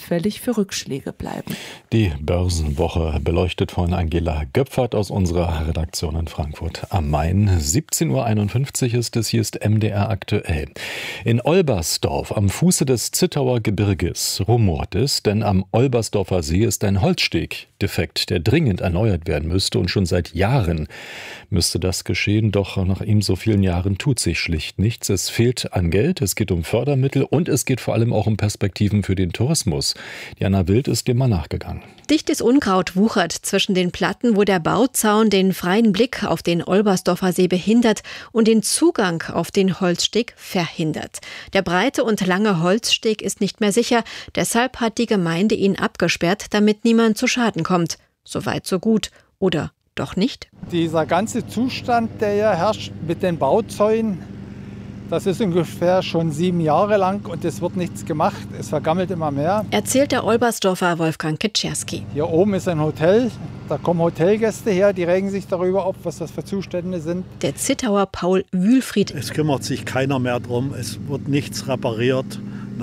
anfällig für Rückschläge bleiben. Die Börsenwoche beleuchtet von Angela Göpfert aus unserer Redaktion in Frankfurt am Main. 17:51 Uhr ist es, hier ist MDR aktuell. In Olbersdorf am Fuße des Zittauer Gebirges rumort es, denn am Olbersdorfer See ist ein Holzsteg defekt, der dringend erneuert werden müsste, und schon seit Jahren müsste das geschehen, doch nach ebenso vielen Jahren tut sich schlicht nichts. Es fehlt an Geld, es geht um Fördermittel und es geht vor allem auch um Perspektiven für den Tourismus. Diana Wild ist dem mal nachgegangen. Dichtes Unkraut wuchert zwischen den Platten, wo der Bauzaun den freien Blick auf den Olbersdorfer See behindert und den Zugang auf den Holzsteg verhindert. Der breite und lange Holzsteg ist nicht mehr sicher, deshalb hat die Gemeinde ihn abgesperrt, damit niemand zu Schaden kommt. Soweit so gut. Oder doch nicht? Dieser ganze Zustand, der hier herrscht mit den Bauzäunen, das ist ungefähr schon 7 Jahre lang und es wird nichts gemacht. Es vergammelt immer mehr. Erzählt der Olbersdorfer Wolfgang Kitscherski. Hier oben ist ein Hotel. Da kommen Hotelgäste her, die regen sich darüber auf, was das für Zustände sind. Der Zittauer Paul Wühlfried. Es kümmert sich keiner mehr drum. Es wird nichts repariert.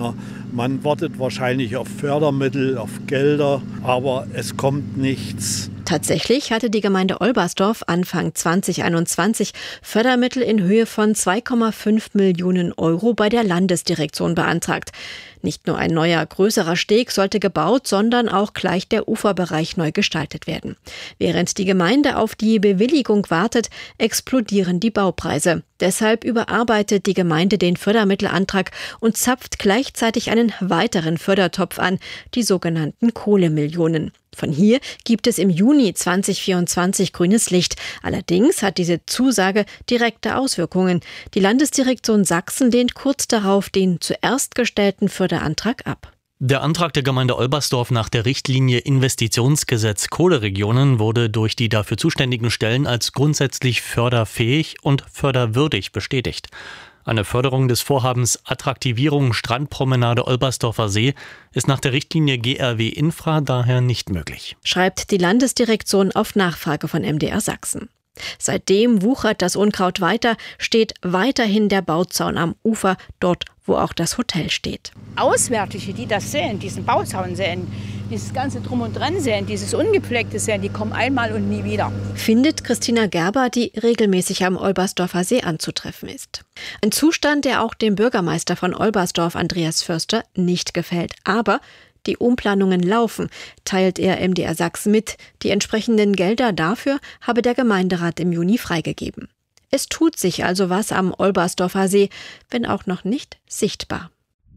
Man wartet wahrscheinlich auf Fördermittel, auf Gelder, aber es kommt nichts. Tatsächlich hatte die Gemeinde Olbersdorf Anfang 2021 Fördermittel in Höhe von 2,5 Millionen Euro bei der Landesdirektion beantragt. Nicht nur ein neuer, größerer Steg sollte gebaut, sondern auch gleich der Uferbereich neu gestaltet werden. Während die Gemeinde auf die Bewilligung wartet, explodieren die Baupreise. Deshalb überarbeitet die Gemeinde den Fördermittelantrag und zapft gleichzeitig einen weiteren Fördertopf an, die sogenannten Kohlemillionen. Von hier gibt es im Juni 2024 grünes Licht. Allerdings hat diese Zusage direkte Auswirkungen. Die Landesdirektion Sachsen lehnt kurz darauf den zuerst gestellten Förderantrag ab. Der Antrag der Gemeinde Olbersdorf nach der Richtlinie Investitionsgesetz Kohleregionen wurde durch die dafür zuständigen Stellen als grundsätzlich förderfähig und förderwürdig bestätigt. Eine Förderung des Vorhabens Attraktivierung Strandpromenade Olbersdorfer See ist nach der Richtlinie GRW Infra daher nicht möglich, schreibt die Landesdirektion auf Nachfrage von MDR Sachsen. Seitdem wuchert das Unkraut weiter, steht weiterhin der Bauzaun am Ufer, dort wo auch das Hotel steht. Auswärtige, die das sehen, diesen Bauzaun sehen, dieses ganze Drum und Dran sehen, dieses Ungepflegte sehen, die kommen einmal und nie wieder. Findet Christina Gerber, die regelmäßig am Olbersdorfer See anzutreffen ist. Ein Zustand, der auch dem Bürgermeister von Olbersdorf, Andreas Förster, nicht gefällt. Aber die Umplanungen laufen, teilt er MDR Sachsen mit. Die entsprechenden Gelder dafür habe der Gemeinderat im Juni freigegeben. Es tut sich also was am Olbersdorfer See, wenn auch noch nicht sichtbar.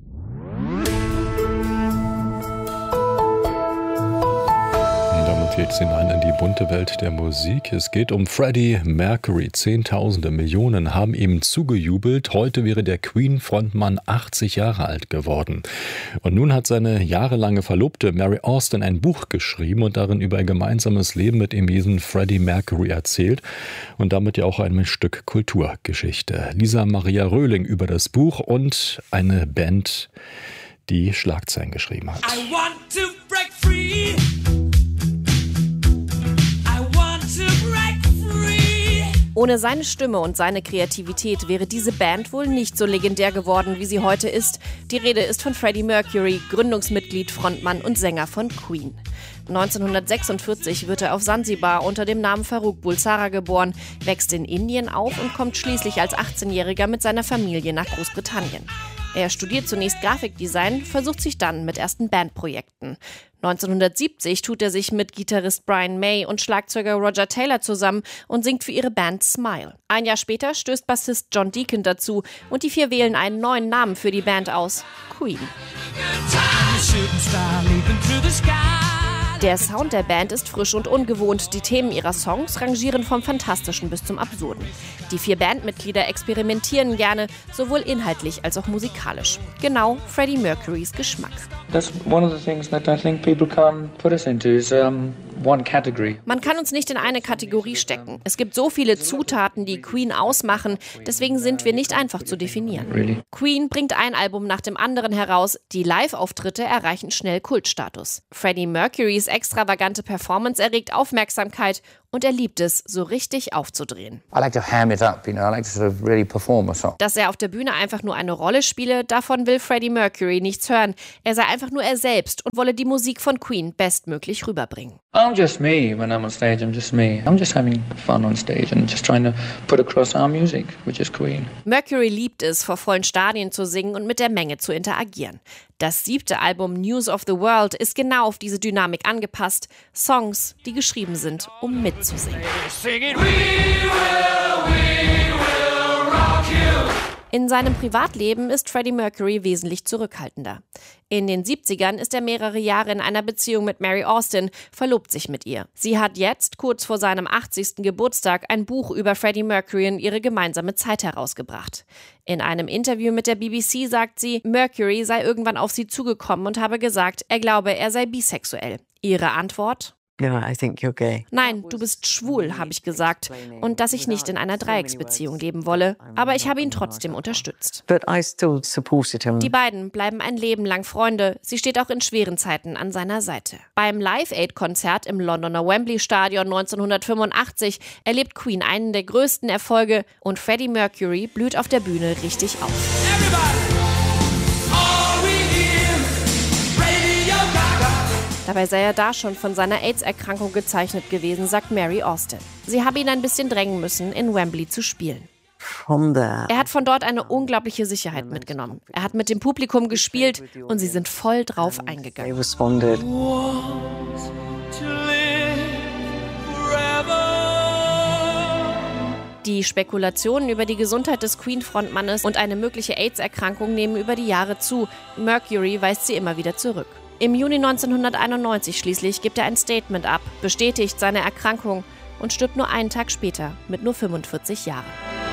Damit geht's hinein in die bunte Welt der Musik. Es geht um Freddie Mercury. Zehntausende, Millionen haben ihm zugejubelt. Heute wäre der Queen-Frontmann 80 Jahre alt geworden. Und nun hat seine jahrelange Verlobte Mary Austin ein Buch geschrieben und darin über ein gemeinsames Leben mit dem Wesen Freddie Mercury erzählt. Und damit ja auch ein Stück Kulturgeschichte. Lisa Maria Röhling über das Buch und eine Band, die Schlagzeilen geschrieben hat. I want to break free. Ohne seine Stimme und seine Kreativität wäre diese Band wohl nicht so legendär geworden, wie sie heute ist. Die Rede ist von Freddie Mercury, Gründungsmitglied, Frontmann und Sänger von Queen. 1946 wird er auf Sansibar unter dem Namen Farrokh Bulsara geboren, wächst in Indien auf und kommt schließlich als 18-Jähriger mit seiner Familie nach Großbritannien. Er studiert zunächst Grafikdesign, versucht sich dann mit ersten Bandprojekten. 1970 tut er sich mit Gitarrist Brian May und Schlagzeuger Roger Taylor zusammen und singt für ihre Band Smile. Ein Jahr später stößt Bassist John Deacon dazu und die 4 wählen einen neuen Namen für die Band aus: Queen. Der Sound der Band ist frisch und ungewohnt. Die Themen ihrer Songs rangieren vom Fantastischen bis zum Absurden. Die 4 Bandmitglieder experimentieren gerne, sowohl inhaltlich als auch musikalisch. Genau Freddie Mercurys Geschmack. That's one of the things that I think people can put us into is one category. Man kann uns nicht in eine Kategorie stecken. Es gibt so viele Zutaten, die Queen ausmachen, deswegen sind wir nicht einfach zu definieren. Really? Queen bringt ein Album nach dem anderen heraus. Die Live-Auftritte erreichen schnell Kultstatus. Freddie Mercurys extravagante Performance erregt Aufmerksamkeit und er liebt es, so richtig aufzudrehen. I like to ham it up, I like to sort of really perform a song. Dass er auf der Bühne einfach nur eine Rolle spiele, davon will Freddie Mercury nichts hören. Er sei einfach nur er selbst und wolle die Musik von Queen bestmöglich rüberbringen. I'm just me when I'm on stage, I'm just me. I'm just having fun on stage and just trying to put across our music, which is Queen. Mercury liebt es, vor vollen Stadien zu singen und mit der Menge zu interagieren. Das 7. Album News of the World ist genau auf diese Dynamik angepasst. Songs, die geschrieben sind, um mitzusingen. In seinem Privatleben ist Freddie Mercury wesentlich zurückhaltender. In den 70ern ist er mehrere Jahre in einer Beziehung mit Mary Austin, verlobt sich mit ihr. Sie hat jetzt, kurz vor seinem 80. Geburtstag, ein Buch über Freddie Mercury und ihre gemeinsame Zeit herausgebracht. In einem Interview mit der BBC sagt sie, Mercury sei irgendwann auf sie zugekommen und habe gesagt, er glaube, er sei bisexuell. Ihre Antwort? Nein, du bist schwul, habe ich gesagt. Und dass ich nicht in einer Dreiecksbeziehung leben wolle. Aber ich habe ihn trotzdem unterstützt. Die beiden bleiben ein Leben lang Freunde. Sie steht auch in schweren Zeiten an seiner Seite. Beim Live-Aid-Konzert im Londoner Wembley-Stadion 1985 erlebt Queen einen der größten Erfolge und Freddie Mercury blüht auf der Bühne richtig auf. Dabei sei er da schon von seiner AIDS-Erkrankung gezeichnet gewesen, sagt Mary Austin. Sie habe ihn ein bisschen drängen müssen, in Wembley zu spielen. Er hat von dort eine unglaubliche Sicherheit mitgenommen. Er hat mit dem Publikum gespielt und sie sind voll drauf eingegangen. Die Spekulationen über die Gesundheit des Queen-Frontmannes und eine mögliche AIDS-Erkrankung nehmen über die Jahre zu. Mercury weist sie immer wieder zurück. Im Juni 1991 schließlich gibt er ein Statement ab, bestätigt seine Erkrankung und stirbt nur einen Tag später mit nur 45 Jahren.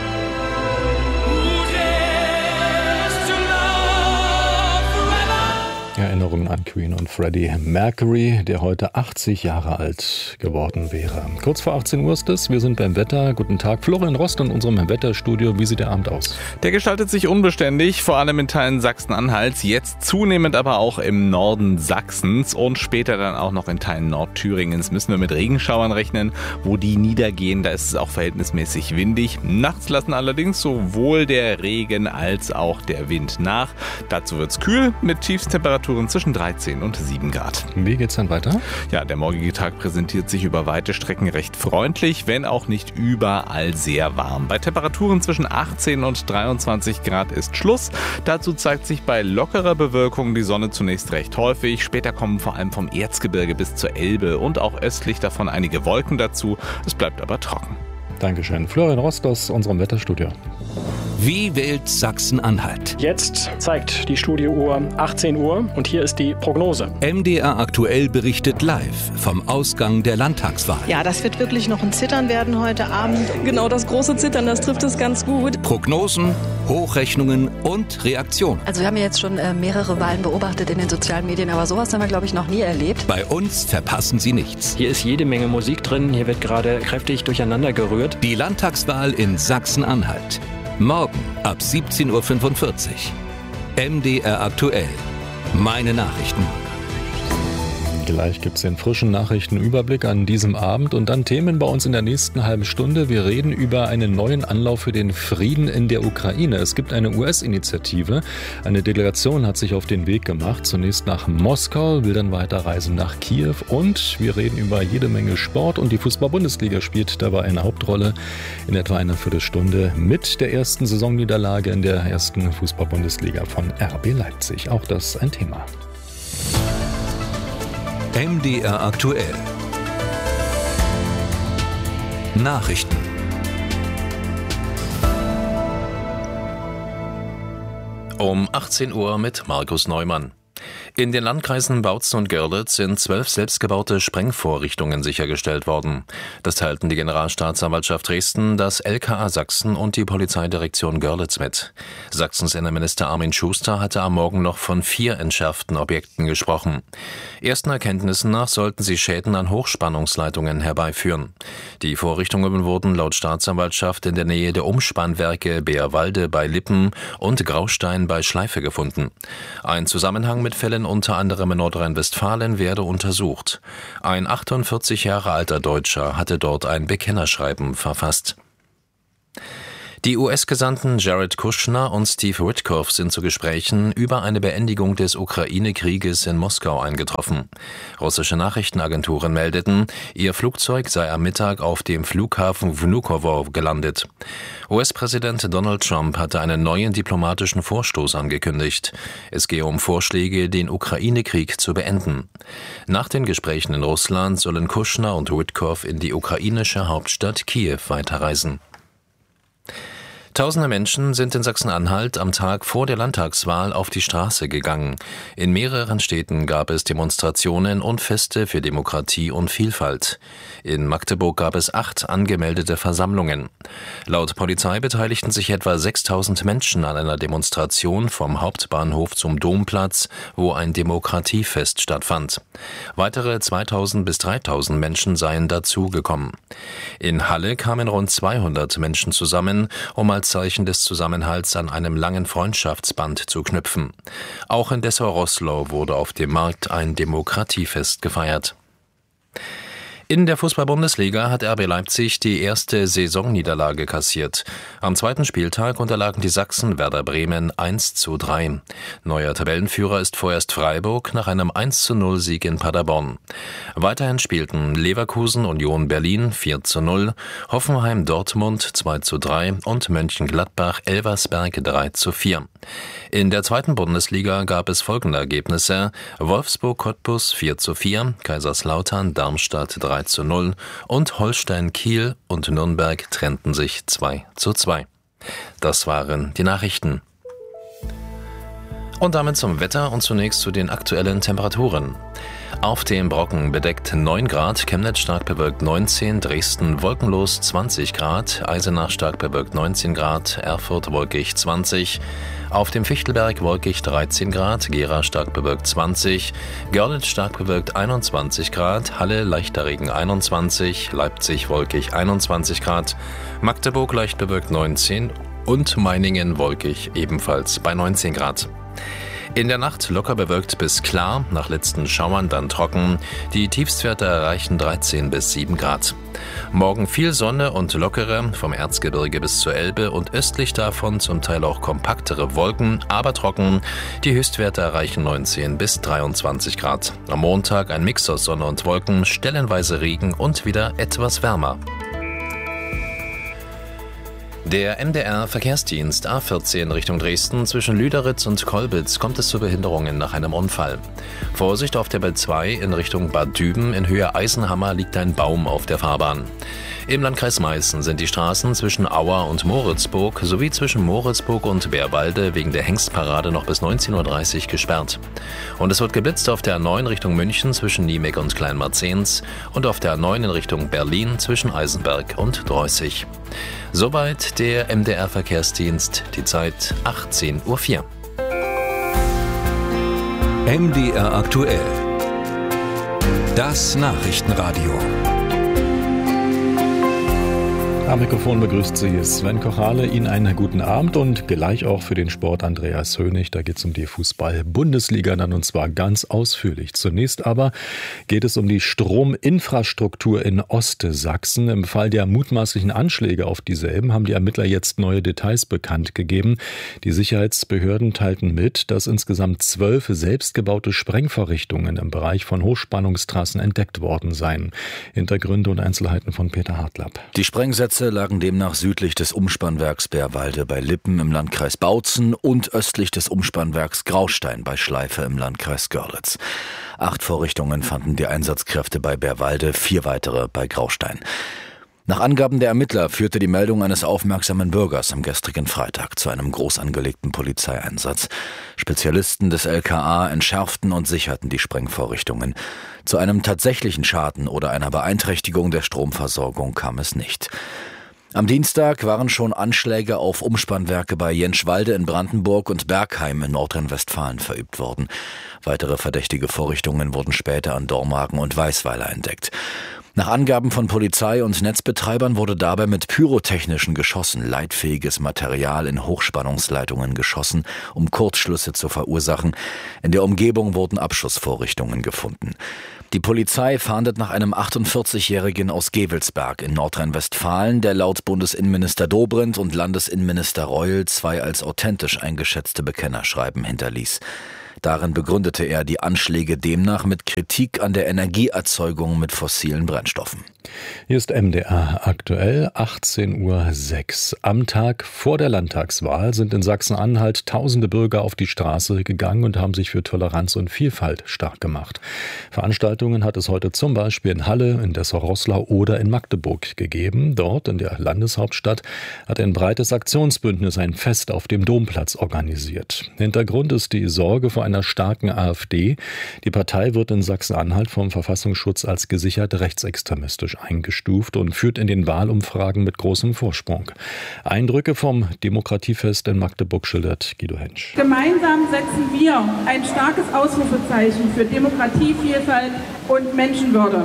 Erinnerungen an Queen und Freddie Mercury, der heute 80 Jahre alt geworden wäre. Kurz vor 18 Uhr ist es, wir sind beim Wetter. Guten Tag, Florian Rost in unserem Wetterstudio. Wie sieht der Abend aus? Der gestaltet sich unbeständig, vor allem in Teilen Sachsen-Anhalts, jetzt zunehmend aber auch im Norden Sachsens und später dann auch noch in Teilen Nordthüringens müssen wir mit Regenschauern rechnen. Wo die niedergehen, da ist es auch verhältnismäßig windig. Nachts lassen allerdings sowohl der Regen als auch der Wind nach. Dazu wird es kühl mit Tiefstemperaturen zwischen 13 und 7 Grad. Wie geht's dann weiter? Ja, der morgige Tag präsentiert sich über weite Strecken recht freundlich, wenn auch nicht überall sehr warm. Bei Temperaturen zwischen 18 und 23 Grad ist Schluss. Dazu zeigt sich bei lockerer Bewölkung die Sonne zunächst recht häufig. Später kommen vor allem vom Erzgebirge bis zur Elbe und auch östlich davon einige Wolken dazu. Es bleibt aber trocken. Dankeschön. Florian Rost aus unserem Wetterstudio. Wie wählt Sachsen-Anhalt? Jetzt zeigt die Studiouhr 18 Uhr und hier ist die Prognose. MDR aktuell berichtet live vom Ausgang der Landtagswahl. Ja, das wird wirklich noch ein Zittern werden heute Abend. Genau, das große Zittern, das trifft es ganz gut. Prognosen, Hochrechnungen und Reaktionen. Also wir haben ja jetzt schon mehrere Wahlen beobachtet in den sozialen Medien, aber sowas haben wir, glaube ich, noch nie erlebt. Bei uns verpassen Sie nichts. Hier ist jede Menge Musik drin, hier wird gerade kräftig durcheinander gerührt. Die Landtagswahl in Sachsen-Anhalt. Morgen ab 17.45 Uhr. MDR aktuell. Meine Nachrichten. Gleich gibt es den frischen Nachrichtenüberblick an diesem Abend und dann Themen bei uns in der nächsten halben Stunde. Wir reden über einen neuen Anlauf für den Frieden in der Ukraine. Es gibt eine US-Initiative. Eine Delegation hat sich auf den Weg gemacht. Zunächst nach Moskau, will dann weiterreisen nach Kiew und wir reden über jede Menge Sport und die Fußball-Bundesliga spielt dabei eine Hauptrolle in etwa einer Viertelstunde mit der ersten Saisonniederlage in der ersten Fußball-Bundesliga von RB Leipzig. Auch das ein Thema. MDR aktuell. Nachrichten. Um 18 Uhr mit Markus Neumann. In den Landkreisen Bautzen und Görlitz sind 12 selbstgebaute Sprengvorrichtungen sichergestellt worden. Das teilten die Generalstaatsanwaltschaft Dresden, das LKA Sachsen und die Polizeidirektion Görlitz mit. Sachsens Innenminister Armin Schuster hatte am Morgen noch von 4 entschärften Objekten gesprochen. Ersten Erkenntnissen nach sollten sie Schäden an Hochspannungsleitungen herbeiführen. Die Vorrichtungen wurden laut Staatsanwaltschaft in der Nähe der Umspannwerke Beerwalde bei Lippen und Graustein bei Schleife gefunden. Ein Zusammenhang mit Fällen unter anderem in Nordrhein-Westfalen, werde untersucht. Ein 48 Jahre alter Deutscher hatte dort ein Bekennerschreiben verfasst. Die US-Gesandten Jared Kushner und Steve Witkoff sind zu Gesprächen über eine Beendigung des Ukraine-Krieges in Moskau eingetroffen. Russische Nachrichtenagenturen meldeten, ihr Flugzeug sei am Mittag auf dem Flughafen Vnukovo gelandet. US-Präsident Donald Trump hatte einen neuen diplomatischen Vorstoß angekündigt. Es gehe um Vorschläge, den Ukraine-Krieg zu beenden. Nach den Gesprächen in Russland sollen Kushner und Witkoff in die ukrainische Hauptstadt Kiew weiterreisen. Tausende Menschen sind in Sachsen-Anhalt am Tag vor der Landtagswahl auf die Straße gegangen. In mehreren Städten gab es Demonstrationen und Feste für Demokratie und Vielfalt. In Magdeburg gab es 8 angemeldete Versammlungen. Laut Polizei beteiligten sich etwa 6.000 Menschen an einer Demonstration vom Hauptbahnhof zum Domplatz, wo ein Demokratiefest stattfand. Weitere 2.000 bis 3.000 Menschen seien dazugekommen. In Halle kamen rund 200 Menschen zusammen, um als Zeichen des Zusammenhalts an einem langen Freundschaftsband zu knüpfen. Auch in Dessau-Roßlau wurde auf dem Markt ein Demokratiefest gefeiert. In der Fußball-Bundesliga hat RB Leipzig die erste Saisonniederlage kassiert. Am zweiten Spieltag unterlagen die Sachsen Werder Bremen 1:3. Neuer Tabellenführer ist vorerst Freiburg nach einem 1:0-Sieg in Paderborn. Weiterhin spielten Leverkusen Union Berlin 4:0, Hoffenheim Dortmund 2:3 und Mönchengladbach Elversberg 3:4. In der zweiten Bundesliga gab es folgende Ergebnisse: Wolfsburg Cottbus 4:4, Kaiserslautern Darmstadt 3:0 und Holstein Kiel und Nürnberg trennten sich 2:2. Das waren die Nachrichten. Und damit zum Wetter und zunächst zu den aktuellen Temperaturen. Auf dem Brocken bedeckt 9 Grad, Chemnitz stark bewölkt 19, Dresden wolkenlos 20 Grad, Eisenach stark bewölkt 19 Grad, Erfurt wolkig 20, auf dem Fichtelberg wolkig 13 Grad, Gera stark bewölkt 20, Görlitz stark bewölkt 21 Grad, Halle leichter Regen 21, Leipzig wolkig 21 Grad, Magdeburg leicht bewölkt 19 und Meiningen wolkig ebenfalls bei 19 Grad. In der Nacht locker bewölkt bis klar, nach letzten Schauern dann trocken. Die Tiefstwerte erreichen 13 bis 7 Grad. Morgen viel Sonne und lockere, vom Erzgebirge bis zur Elbe und östlich davon zum Teil auch kompaktere Wolken, aber trocken. Die Höchstwerte erreichen 19 bis 23 Grad. Am Montag ein Mix aus Sonne und Wolken, stellenweise Regen und wieder etwas wärmer. Der MDR-Verkehrsdienst A14 Richtung Dresden zwischen Lüderitz und Kolbitz kommt es zu Behinderungen nach einem Unfall. Vorsicht auf der B2 in Richtung Bad Düben in Höhe Eisenhammer liegt ein Baum auf der Fahrbahn. Im Landkreis Meißen sind die Straßen zwischen Auer und Moritzburg sowie zwischen Moritzburg und Bärwalde wegen der Hengstparade noch bis 19:30 Uhr gesperrt. Und es wird geblitzt auf der A9 Richtung München zwischen Niemek und Kleinmarzens und auf der A9 in Richtung Berlin zwischen Eisenberg und Dreußig. Soweit der MDR-Verkehrsdienst, die Zeit 18:04 Uhr. MDR aktuell. Das Nachrichtenradio. Am Mikrofon begrüßt Sie Sven Kochale. Ihnen einen guten Abend und gleich auch für den Sport Andreas Hönig. Da geht es um die Fußball-Bundesliga dann und zwar ganz ausführlich. Zunächst aber geht es um die Strominfrastruktur in Ostsachsen. Im Fall der mutmaßlichen Anschläge auf dieselben haben die Ermittler jetzt neue Details bekannt gegeben. Die Sicherheitsbehörden teilten mit, dass insgesamt 12 selbstgebaute Sprengvorrichtungen im Bereich von Hochspannungstrassen entdeckt worden seien. Hintergründe und Einzelheiten von Peter Hartlapp. Die Sprengsätze lagen demnach südlich des Umspannwerks Bärwalde bei Lippen im Landkreis Bautzen und östlich des Umspannwerks Graustein bei Schleife im Landkreis Görlitz. 8 Vorrichtungen fanden die Einsatzkräfte bei Bärwalde, 4 weitere bei Graustein. Nach Angaben der Ermittler führte die Meldung eines aufmerksamen Bürgers am gestrigen Freitag zu einem groß angelegten Polizeieinsatz. Spezialisten des LKA entschärften und sicherten die Sprengvorrichtungen. Zu einem tatsächlichen Schaden oder einer Beeinträchtigung der Stromversorgung kam es nicht. Am Dienstag waren schon Anschläge auf Umspannwerke bei Jenschwalde in Brandenburg und Bergheim in Nordrhein-Westfalen verübt worden. Weitere verdächtige Vorrichtungen wurden später an Dormagen und Weißweiler entdeckt. Nach Angaben von Polizei und Netzbetreibern wurde dabei mit pyrotechnischen Geschossen leitfähiges Material in Hochspannungsleitungen geschossen, um Kurzschlüsse zu verursachen. In der Umgebung wurden Abschussvorrichtungen gefunden. Die Polizei fahndet nach einem 48-Jährigen aus Gevelsberg in Nordrhein-Westfalen, der laut Bundesinnenminister Dobrindt und Landesinnenminister Reul 2 als authentisch eingeschätzte Bekennerschreiben hinterließ. Darin begründete er die Anschläge demnach mit Kritik an der Energieerzeugung mit fossilen Brennstoffen. Hier ist MDR aktuell, 18:06 Uhr. Am Tag vor der Landtagswahl sind in Sachsen-Anhalt tausende Bürger auf die Straße gegangen und haben sich für Toleranz und Vielfalt stark gemacht. Veranstaltungen hat es heute zum Beispiel in Halle, in Dessau-Roßlau oder in Magdeburg gegeben. Dort, in der Landeshauptstadt, hat ein breites Aktionsbündnis ein Fest auf dem Domplatz organisiert. Hintergrund ist die Sorge vor einer starken AfD. Die Partei wird in Sachsen-Anhalt vom Verfassungsschutz als gesichert rechtsextremistisch eingestuft und führt in den Wahlumfragen mit großem Vorsprung. Eindrücke vom Demokratiefest in Magdeburg schildert Guido Hensch. Gemeinsam setzen wir ein starkes Ausrufezeichen für Demokratie, Vielfalt und Menschenwürde.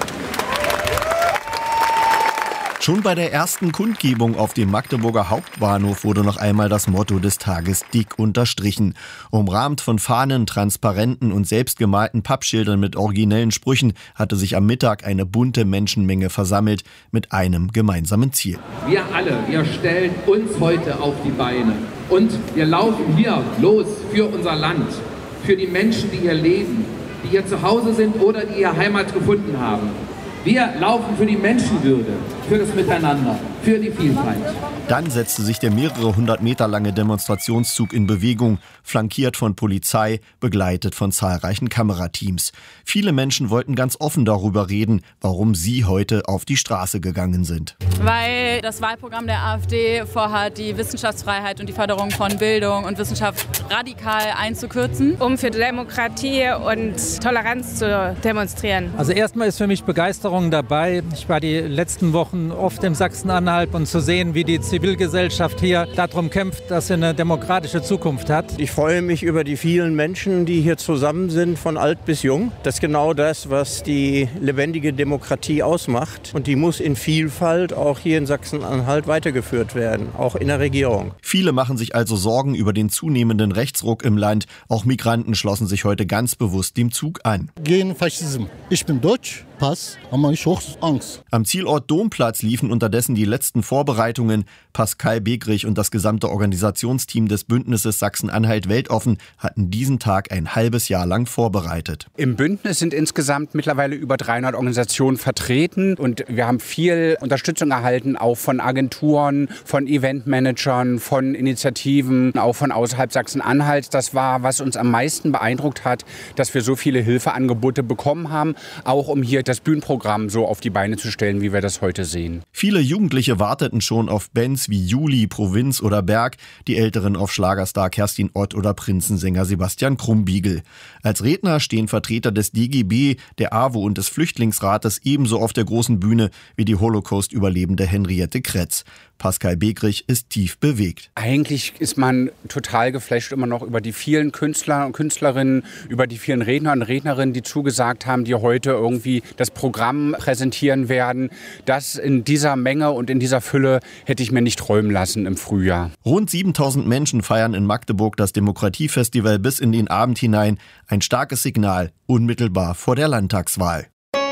Schon bei der ersten Kundgebung auf dem Magdeburger Hauptbahnhof wurde noch einmal das Motto des Tages dick unterstrichen. Umrahmt von Fahnen, Transparenten und selbstgemalten Pappschildern mit originellen Sprüchen hatte sich am Mittag eine bunte Menschenmenge versammelt mit einem gemeinsamen Ziel. Wir alle, wir stellen uns heute auf die Beine und wir laufen hier los für unser Land, für die Menschen, die hier leben, die hier zu Hause sind oder die hier Heimat gefunden haben. Wir laufen für die Menschenwürde, für das Miteinander, für die Vielfalt. Dann setzte sich der mehrere 100 Meter lange Demonstrationszug in Bewegung, flankiert von Polizei, begleitet von zahlreichen Kamerateams. Viele Menschen wollten ganz offen darüber reden, warum sie heute auf die Straße gegangen sind. Weil das Wahlprogramm der AfD vorhat, die Wissenschaftsfreiheit und die Förderung von Bildung und Wissenschaft radikal einzukürzen. Um für Demokratie und Toleranz zu demonstrieren. Also erstmal ist für mich Begeisterung dabei. Ich war die letzten Wochen oft im Sachsen-Anhalt und zu sehen, wie die Zivilgesellschaft hier darum kämpft, dass sie eine demokratische Zukunft hat. Ich freue mich über die vielen Menschen, die hier zusammen sind, von alt bis jung. Das ist genau das, was die lebendige Demokratie ausmacht. Und die muss in Vielfalt auch hier in Sachsen-Anhalt weitergeführt werden, auch in der Regierung. Viele machen sich also Sorgen über den zunehmenden Rechtsruck im Land. Auch Migranten schlossen sich heute ganz bewusst dem Zug an. Gegen Faschismus. Ich bin Deutsch. Pass, aber ich auch Angst. Am Zielort Domplatz liefen unterdessen die letzten Vorbereitungen. Pascal Begrich und das gesamte Organisationsteam des Bündnisses Sachsen-Anhalt weltoffen hatten diesen Tag ein halbes Jahr lang vorbereitet. Im Bündnis sind insgesamt mittlerweile über 300 Organisationen vertreten und wir haben viel Unterstützung erhalten, auch von Agenturen, von Eventmanagern, von Initiativen, auch von außerhalb Sachsen-Anhalts. Das war, was uns am meisten beeindruckt hat, dass wir so viele Hilfeangebote bekommen haben, auch um hier das Bühnenprogramm so auf die Beine zu stellen, wie wir das heute sehen. Viele Jugendliche warteten schon auf Bands wie Juli, Provinz oder Berg, die Älteren auf Schlagerstar Kerstin Ott oder Prinzensänger Sebastian Krumbiegel. Als Redner stehen Vertreter des DGB, der AWO und des Flüchtlingsrates ebenso auf der großen Bühne wie die Holocaust-Überlebende Henriette Kretz. Pascal Begrich ist tief bewegt. Eigentlich ist man total geflasht immer noch über die vielen Künstler und Künstlerinnen, über die vielen Redner und Rednerinnen, die zugesagt haben, die heute irgendwie das Programm präsentieren werden. Das in dieser Menge und in dieser Fülle hätte ich mir nicht träumen lassen im Frühjahr. Rund 7000 Menschen feiern in Magdeburg das Demokratiefestival bis in den Abend hinein. Ein starkes Signal, unmittelbar vor der Landtagswahl.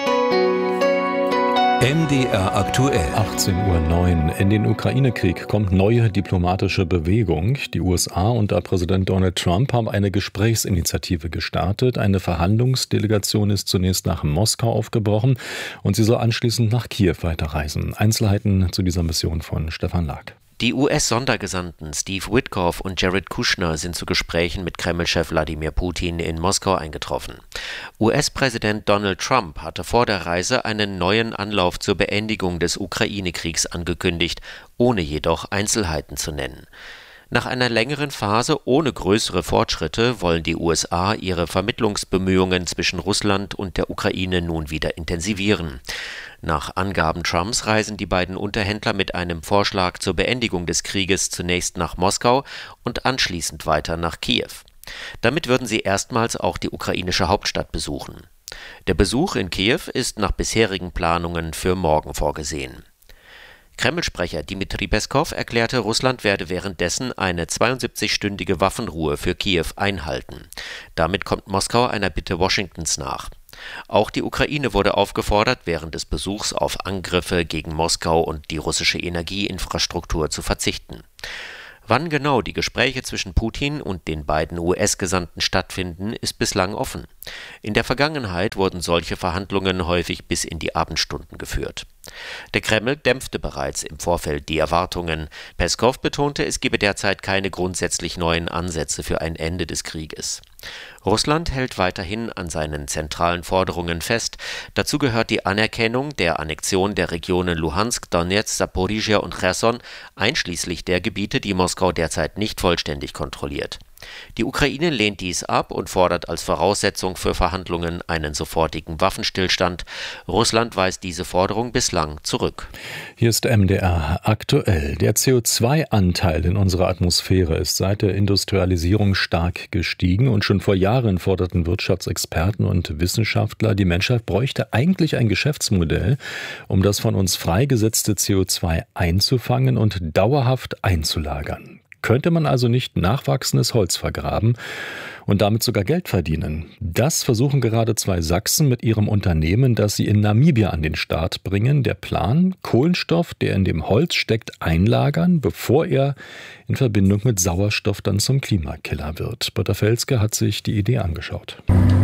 MDR aktuell. 18:09 Uhr. In den Ukraine-Krieg kommt neue diplomatische Bewegung. Die USA unter Präsident Donald Trump haben eine Gesprächsinitiative gestartet. Eine Verhandlungsdelegation ist zunächst nach Moskau aufgebrochen und sie soll anschließend nach Kiew weiterreisen. Einzelheiten zu dieser Mission von Stefan Lag. Die US-Sondergesandten Steve Witkoff und Jared Kushner sind zu Gesprächen mit Kreml-Chef Wladimir Putin in Moskau eingetroffen. US-Präsident Donald Trump hatte vor der Reise einen neuen Anlauf zur Beendigung des Ukraine-Kriegs angekündigt, ohne jedoch Einzelheiten zu nennen. Nach einer längeren Phase ohne größere Fortschritte wollen die USA ihre Vermittlungsbemühungen zwischen Russland und der Ukraine nun wieder intensivieren. Nach Angaben Trumps reisen die beiden Unterhändler mit einem Vorschlag zur Beendigung des Krieges zunächst nach Moskau und anschließend weiter nach Kiew. Damit würden sie erstmals auch die ukrainische Hauptstadt besuchen. Der Besuch in Kiew ist nach bisherigen Planungen für morgen vorgesehen. Kreml-Sprecher Dmitri Peskow erklärte, Russland werde währenddessen eine 72-stündige Waffenruhe für Kiew einhalten. Damit kommt Moskau einer Bitte Washingtons nach. Auch die Ukraine wurde aufgefordert, während des Besuchs auf Angriffe gegen Moskau und die russische Energieinfrastruktur zu verzichten. Wann genau die Gespräche zwischen Putin und den beiden US-Gesandten stattfinden, ist bislang offen. In der Vergangenheit wurden solche Verhandlungen häufig bis in die Abendstunden geführt. Der Kreml dämpfte bereits im Vorfeld die Erwartungen. Peskow betonte, es gebe derzeit keine grundsätzlich neuen Ansätze für ein Ende des Krieges. Russland hält weiterhin an seinen zentralen Forderungen fest. Dazu gehört die Anerkennung der Annexion der Regionen Luhansk, Donetsk, Saporizhia und Cherson, einschließlich der Gebiete, die Moskau derzeit nicht vollständig kontrolliert. Die Ukraine lehnt dies ab und fordert als Voraussetzung für Verhandlungen einen sofortigen Waffenstillstand. Russland weist diese Forderung bislang zurück. Hier ist MDR aktuell. Der CO2-Anteil in unserer Atmosphäre ist seit der Industrialisierung stark gestiegen und schon vor Jahren forderten Wirtschaftsexperten und Wissenschaftler, die Menschheit bräuchte eigentlich ein Geschäftsmodell, um das von uns freigesetzte CO2 einzufangen und dauerhaft einzulagern. Könnte man also nicht nachwachsendes Holz vergraben und damit sogar Geld verdienen? Das versuchen gerade 2 Sachsen mit ihrem Unternehmen, das sie in Namibia an den Start bringen. Der Plan: Kohlenstoff, der in dem Holz steckt, einlagern, bevor er in Verbindung mit Sauerstoff dann zum Klimakiller wird. Britta Felske hat sich die Idee angeschaut.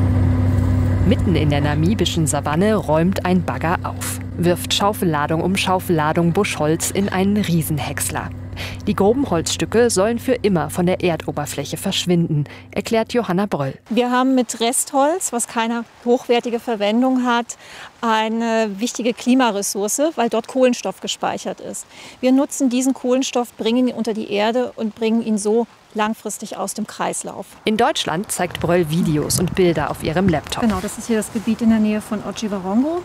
Mitten in der namibischen Savanne räumt ein Bagger auf, wirft Schaufelladung um Schaufelladung Buschholz in einen Riesenhäcksler. Die groben Holzstücke sollen für immer von der Erdoberfläche verschwinden, erklärt Johanna Bröll. Wir haben mit Restholz, was keine hochwertige Verwendung hat, eine wichtige Klimaressource, weil dort Kohlenstoff gespeichert ist. Wir nutzen diesen Kohlenstoff, bringen ihn unter die Erde und bringen ihn so langfristig aus dem Kreislauf. In Deutschland zeigt Bröll Videos und Bilder auf ihrem Laptop. Genau, das ist hier das Gebiet in der Nähe von Otjiwarongo.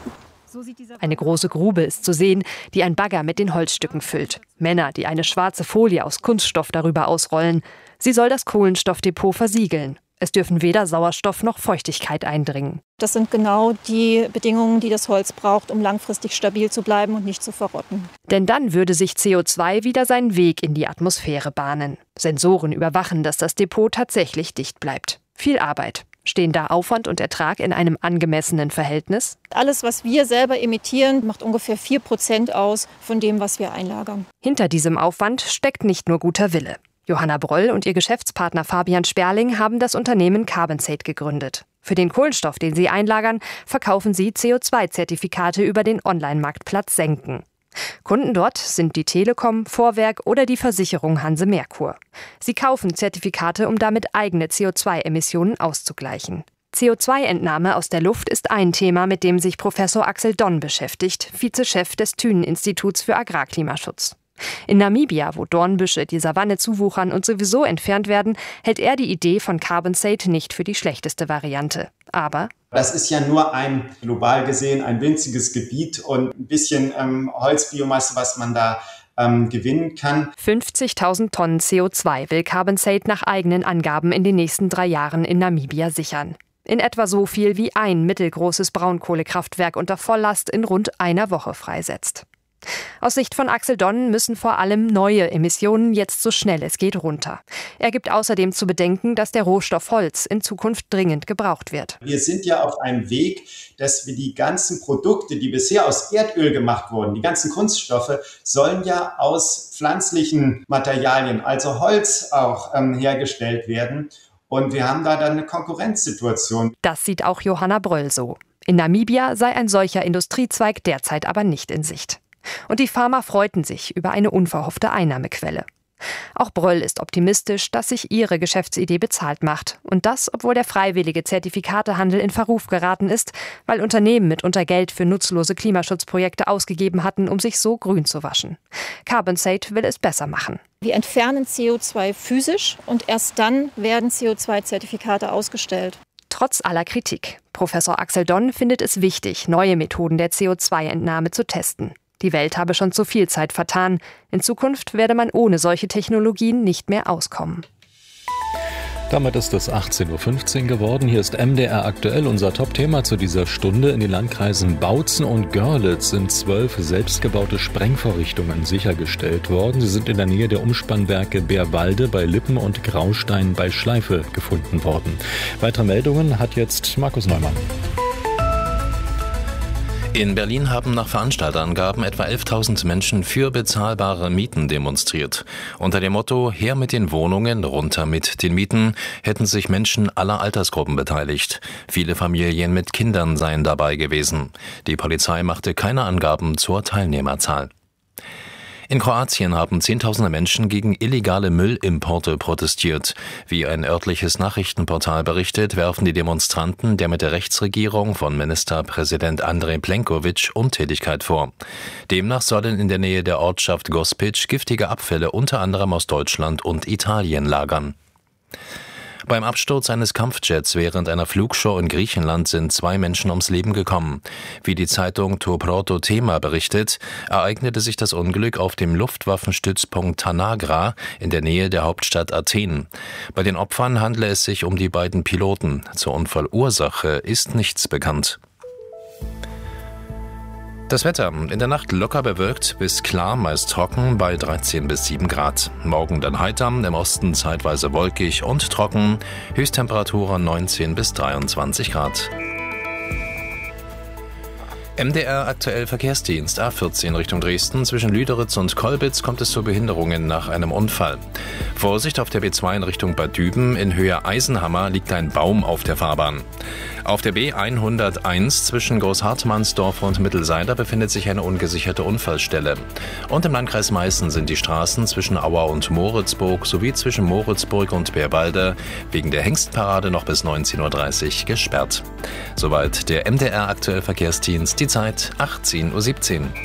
Eine große Grube ist zu sehen, die ein Bagger mit den Holzstücken füllt. Männer, die eine schwarze Folie aus Kunststoff darüber ausrollen. Sie soll das Kohlenstoffdepot versiegeln. Es dürfen weder Sauerstoff noch Feuchtigkeit eindringen. Das sind genau die Bedingungen, die das Holz braucht, um langfristig stabil zu bleiben und nicht zu verrotten. Denn dann würde sich CO2 wieder seinen Weg in die Atmosphäre bahnen. Sensoren überwachen, dass das Depot tatsächlich dicht bleibt. Viel Arbeit. Stehen da Aufwand und Ertrag in einem angemessenen Verhältnis? Alles, was wir selber emittieren, macht ungefähr 4% aus von dem, was wir einlagern. Hinter diesem Aufwand steckt nicht nur guter Wille. Johanna Bröll und ihr Geschäftspartner Fabian Sperling haben das Unternehmen CarbonSate gegründet. Für den Kohlenstoff, den sie einlagern, verkaufen sie CO2-Zertifikate über den Online-Marktplatz Senken. Kunden dort sind die Telekom, Vorwerk oder die Versicherung Hanse Merkur. Sie kaufen Zertifikate, um damit eigene CO2-Emissionen auszugleichen. CO2-Entnahme aus der Luft ist ein Thema, mit dem sich Professor Axel Donn beschäftigt, Vizechef des Thünen-Instituts für Agrarklimaschutz. In Namibia, wo Dornbüsche die Savanne zuwuchern und sowieso entfernt werden, hält er die Idee von CarbonSate nicht für die schlechteste Variante. Aber das ist ja nur global gesehen ein winziges Gebiet und ein bisschen Holzbiomasse, was man da gewinnen kann. 50.000 Tonnen CO2 will CarbonSate nach eigenen Angaben in den nächsten 3 Jahren in Namibia sichern. In etwa so viel wie ein mittelgroßes Braunkohlekraftwerk unter Volllast in rund einer Woche freisetzt. Aus Sicht von Axel Donn müssen vor allem neue Emissionen jetzt so schnell es geht runter. Er gibt außerdem zu bedenken, dass der Rohstoff Holz in Zukunft dringend gebraucht wird. Wir sind ja auf einem Weg, dass wir die ganzen Produkte, die bisher aus Erdöl gemacht wurden, die ganzen Kunststoffe, sollen ja aus pflanzlichen Materialien, also Holz auch hergestellt werden. Und wir haben da dann eine Konkurrenzsituation. Das sieht auch Johanna Bröll so. In Namibia sei ein solcher Industriezweig derzeit aber nicht in Sicht. Und die Farmer freuten sich über eine unverhoffte Einnahmequelle. Auch Bröll ist optimistisch, dass sich ihre Geschäftsidee bezahlt macht. Und das, obwohl der freiwillige Zertifikatehandel in Verruf geraten ist, weil Unternehmen mitunter Geld für nutzlose Klimaschutzprojekte ausgegeben hatten, um sich so grün zu waschen. CarbonSate will es besser machen. Wir entfernen CO2 physisch und erst dann werden CO2-Zertifikate ausgestellt. Trotz aller Kritik. Professor Axel Donn findet es wichtig, neue Methoden der CO2-Entnahme zu testen. Die Welt habe schon zu viel Zeit vertan. In Zukunft werde man ohne solche Technologien nicht mehr auskommen. Damit ist es 18.15 Uhr geworden. Hier ist MDR aktuell, unser Top-Thema zu dieser Stunde. In den Landkreisen Bautzen und Görlitz sind 12 selbstgebaute Sprengvorrichtungen sichergestellt worden. Sie sind in der Nähe der Umspannwerke Bärwalde bei Lippen und Graustein bei Schleife gefunden worden. Weitere Meldungen hat jetzt Markus Neumann. In Berlin haben nach Veranstalterangaben etwa 11.000 Menschen für bezahlbare Mieten demonstriert. Unter dem Motto »Her mit den Wohnungen, runter mit den Mieten« hätten sich Menschen aller Altersgruppen beteiligt. Viele Familien mit Kindern seien dabei gewesen. Die Polizei machte keine Angaben zur Teilnehmerzahl. In Kroatien haben Zehntausende Menschen gegen illegale Müllimporte protestiert. Wie ein örtliches Nachrichtenportal berichtet, werfen die Demonstranten der Mitte-Rechts-Regierung von Ministerpräsident Andrej Plenković Untätigkeit vor. Demnach sollen in der Nähe der Ortschaft Gospić giftige Abfälle unter anderem aus Deutschland und Italien lagern. Beim Absturz eines Kampfjets während einer Flugshow in Griechenland sind 2 Menschen ums Leben gekommen. Wie die Zeitung To Proto Tema berichtet, ereignete sich das Unglück auf dem Luftwaffenstützpunkt Tanagra in der Nähe der Hauptstadt Athen. Bei den Opfern handle es sich um die beiden Piloten. Zur Unfallursache ist nichts bekannt. Das Wetter. In der Nacht locker bewölkt bis klar, meist trocken bei 13 bis 7 Grad. Morgen dann heiter, im Osten zeitweise wolkig und trocken. Höchsttemperatur 19 bis 23 Grad. MDR aktuell Verkehrsdienst A14 Richtung Dresden. Zwischen Lüderitz und Kolbitz kommt es zu Behinderungen nach einem Unfall. Vorsicht auf der B2 in Richtung Bad Düben. In Höhe Eisenhammer liegt ein Baum auf der Fahrbahn. Auf der B101 zwischen Großhartmannsdorf und Mittelseider befindet sich eine ungesicherte Unfallstelle. Und im Landkreis Meißen sind die Straßen zwischen Auer und Moritzburg sowie zwischen Moritzburg und Bärwalde wegen der Hengstparade noch bis 19.30 Uhr gesperrt. Soweit der MDR aktuell Verkehrsdienst. Die Zeit 18.17 Uhr.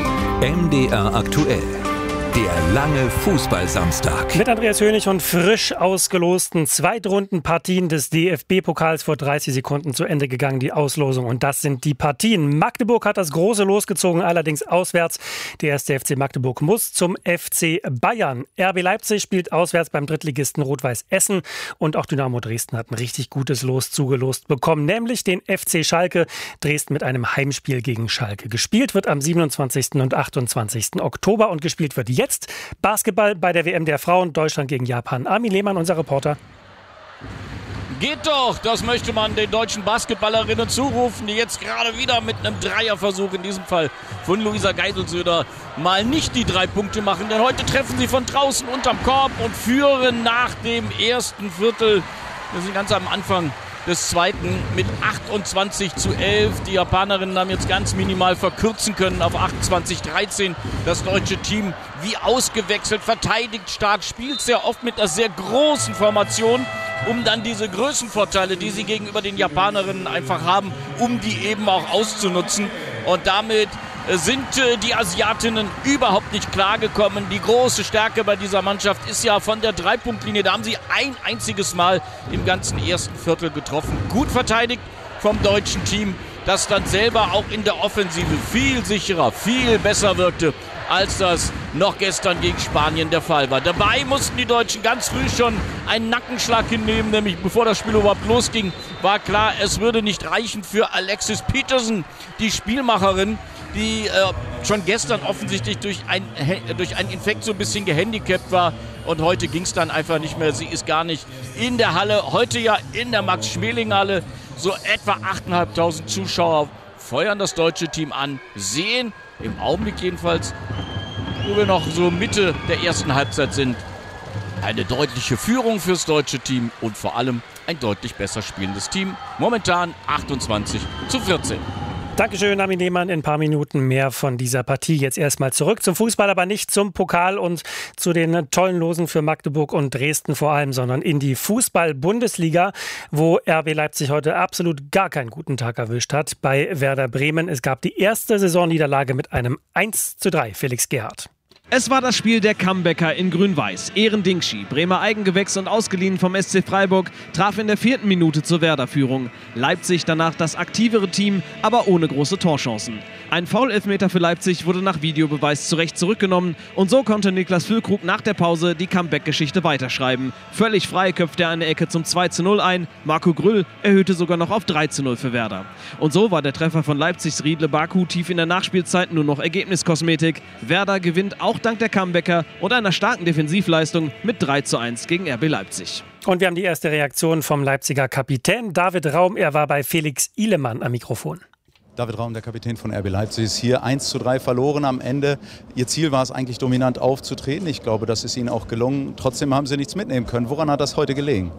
MDR aktuell. Der lange Fußballsamstag. Mit Andreas Hönig und frisch ausgelosten Zweitrundenpartien des DFB-Pokals vor 30 Sekunden zu Ende gegangen, die Auslosung. Und das sind die Partien. Magdeburg hat das große losgezogen, allerdings auswärts. Der 1. FC Magdeburg muss zum FC Bayern. RB Leipzig spielt auswärts beim Drittligisten Rot-Weiß Essen. Und auch Dynamo Dresden hat ein richtig gutes Los zugelost bekommen, nämlich den FC Schalke. Dresden mit einem Heimspiel gegen Schalke. Gespielt wird am 27. und 28. Oktober und gespielt wird jetzt Basketball bei der WM der Frauen, Deutschland gegen Japan. Armin Lehmann, unser Reporter. Geht doch, das möchte man den deutschen Basketballerinnen zurufen, die jetzt gerade wieder mit einem Dreierversuch, in diesem Fall von Luisa Geitelsöder, mal nicht die 3 Punkte machen. Denn heute treffen sie von draußen unterm Korb und führen nach dem ersten Viertel, wir sind ganz am Anfang des zweiten, mit 28:11. Die Japanerinnen haben jetzt ganz minimal verkürzen können auf 28:13. Das deutsche Team wie ausgewechselt, verteidigt stark, spielt sehr oft mit einer sehr großen Formation, um dann diese Größenvorteile, die sie gegenüber den Japanerinnen einfach haben, um die eben auch auszunutzen. Und damit sind die Asiatinnen überhaupt nicht klargekommen. Die große Stärke bei dieser Mannschaft ist ja von der 3-Punkt-Linie. Da haben sie ein einziges Mal im ganzen ersten Viertel getroffen. Gut verteidigt vom deutschen Team, das dann selber auch in der Offensive viel sicherer, viel besser wirkte, als das noch gestern gegen Spanien der Fall war. Dabei mussten die Deutschen ganz früh schon einen Nackenschlag hinnehmen, nämlich bevor das Spiel überhaupt losging, war klar, es würde nicht reichen für Alexis Peterson, die Spielmacherin, die schon gestern offensichtlich durch einen Infekt so ein bisschen gehandicapt war. Und heute ging es dann einfach nicht mehr. Sie ist gar nicht in der Halle. Heute ja in der Max-Schmeling-Halle. So etwa 8.500 Zuschauer feuern das deutsche Team an. Sehen, im Augenblick jedenfalls, wo wir noch so Mitte der ersten Halbzeit sind, eine deutliche Führung fürs deutsche Team und vor allem ein deutlich besser spielendes Team. Momentan 28:14. Dankeschön, Armin Lehmann. In ein paar Minuten mehr von dieser Partie. Jetzt erstmal zurück zum Fußball, aber nicht zum Pokal und zu den tollen Losen für Magdeburg und Dresden vor allem, sondern in die Fußball-Bundesliga, wo RB Leipzig heute absolut gar keinen guten Tag erwischt hat. Bei Werder Bremen. Es gab die erste Saisonniederlage mit einem 1:3. Felix Gerhardt. Es war das Spiel der Comebacker in Grün-Weiß. Eren Dingschi, Bremer Eigengewächs und ausgeliehen vom SC Freiburg, traf in der 4. Minute zur Werder-Führung. Leipzig danach das aktivere Team, aber ohne große Torchancen. Ein Foul-Elfmeter für Leipzig wurde nach Videobeweis zu Recht zurückgenommen und so konnte Niklas Füllkrug nach der Pause die Comeback-Geschichte weiterschreiben. Völlig frei köpfte er eine Ecke zum 2:0 ein, Marco Grüll erhöhte sogar noch auf 3:0 für Werder. Und so war der Treffer von Leipzigs Riedle Baku tief in der Nachspielzeit nur noch Ergebniskosmetik. Werder gewinnt auch dank der Comebacker und einer starken Defensivleistung mit 3:1 gegen RB Leipzig. Und wir haben die erste Reaktion vom Leipziger Kapitän David Raum. Er war bei Felix Ihlemann am Mikrofon. David Raum, der Kapitän von RB Leipzig, ist hier 1:3 verloren am Ende. Ihr Ziel war es eigentlich, dominant aufzutreten. Ich glaube, das ist Ihnen auch gelungen. Trotzdem haben Sie nichts mitnehmen können. Woran hat das heute gelegen?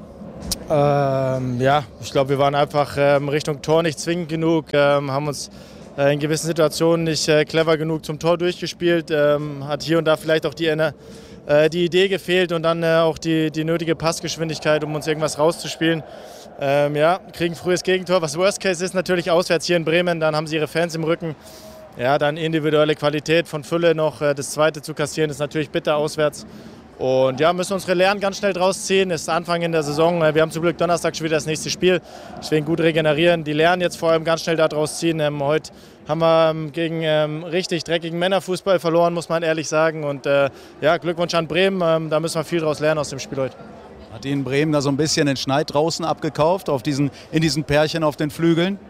Ich glaube, wir waren einfach Richtung Tor nicht zwingend genug, haben uns in gewissen Situationen nicht clever genug zum Tor durchgespielt. Hat hier und da vielleicht auch die Idee gefehlt und dann auch die nötige Passgeschwindigkeit, um uns irgendwas rauszuspielen. Kriegen frühes Gegentor. Was Worst Case ist, natürlich auswärts hier in Bremen. Dann haben sie ihre Fans im Rücken. Ja, dann individuelle Qualität von Fülle noch. Das zweite zu kassieren ist natürlich bitter auswärts. Und ja, müssen unsere Lehren ganz schnell draus ziehen. Es ist Anfang in der Saison. Wir haben zum Glück Donnerstag schon wieder das nächste Spiel. Deswegen gut regenerieren. Die Lehren jetzt vor allem ganz schnell daraus ziehen. Heute haben wir gegen richtig dreckigen Männerfußball verloren, muss man ehrlich sagen. Und Glückwunsch an Bremen. Da müssen wir viel draus lernen aus dem Spiel heute. Hat Ihnen Bremen da so ein bisschen den Schneid draußen abgekauft, in diesen Pärchen auf den Flügeln?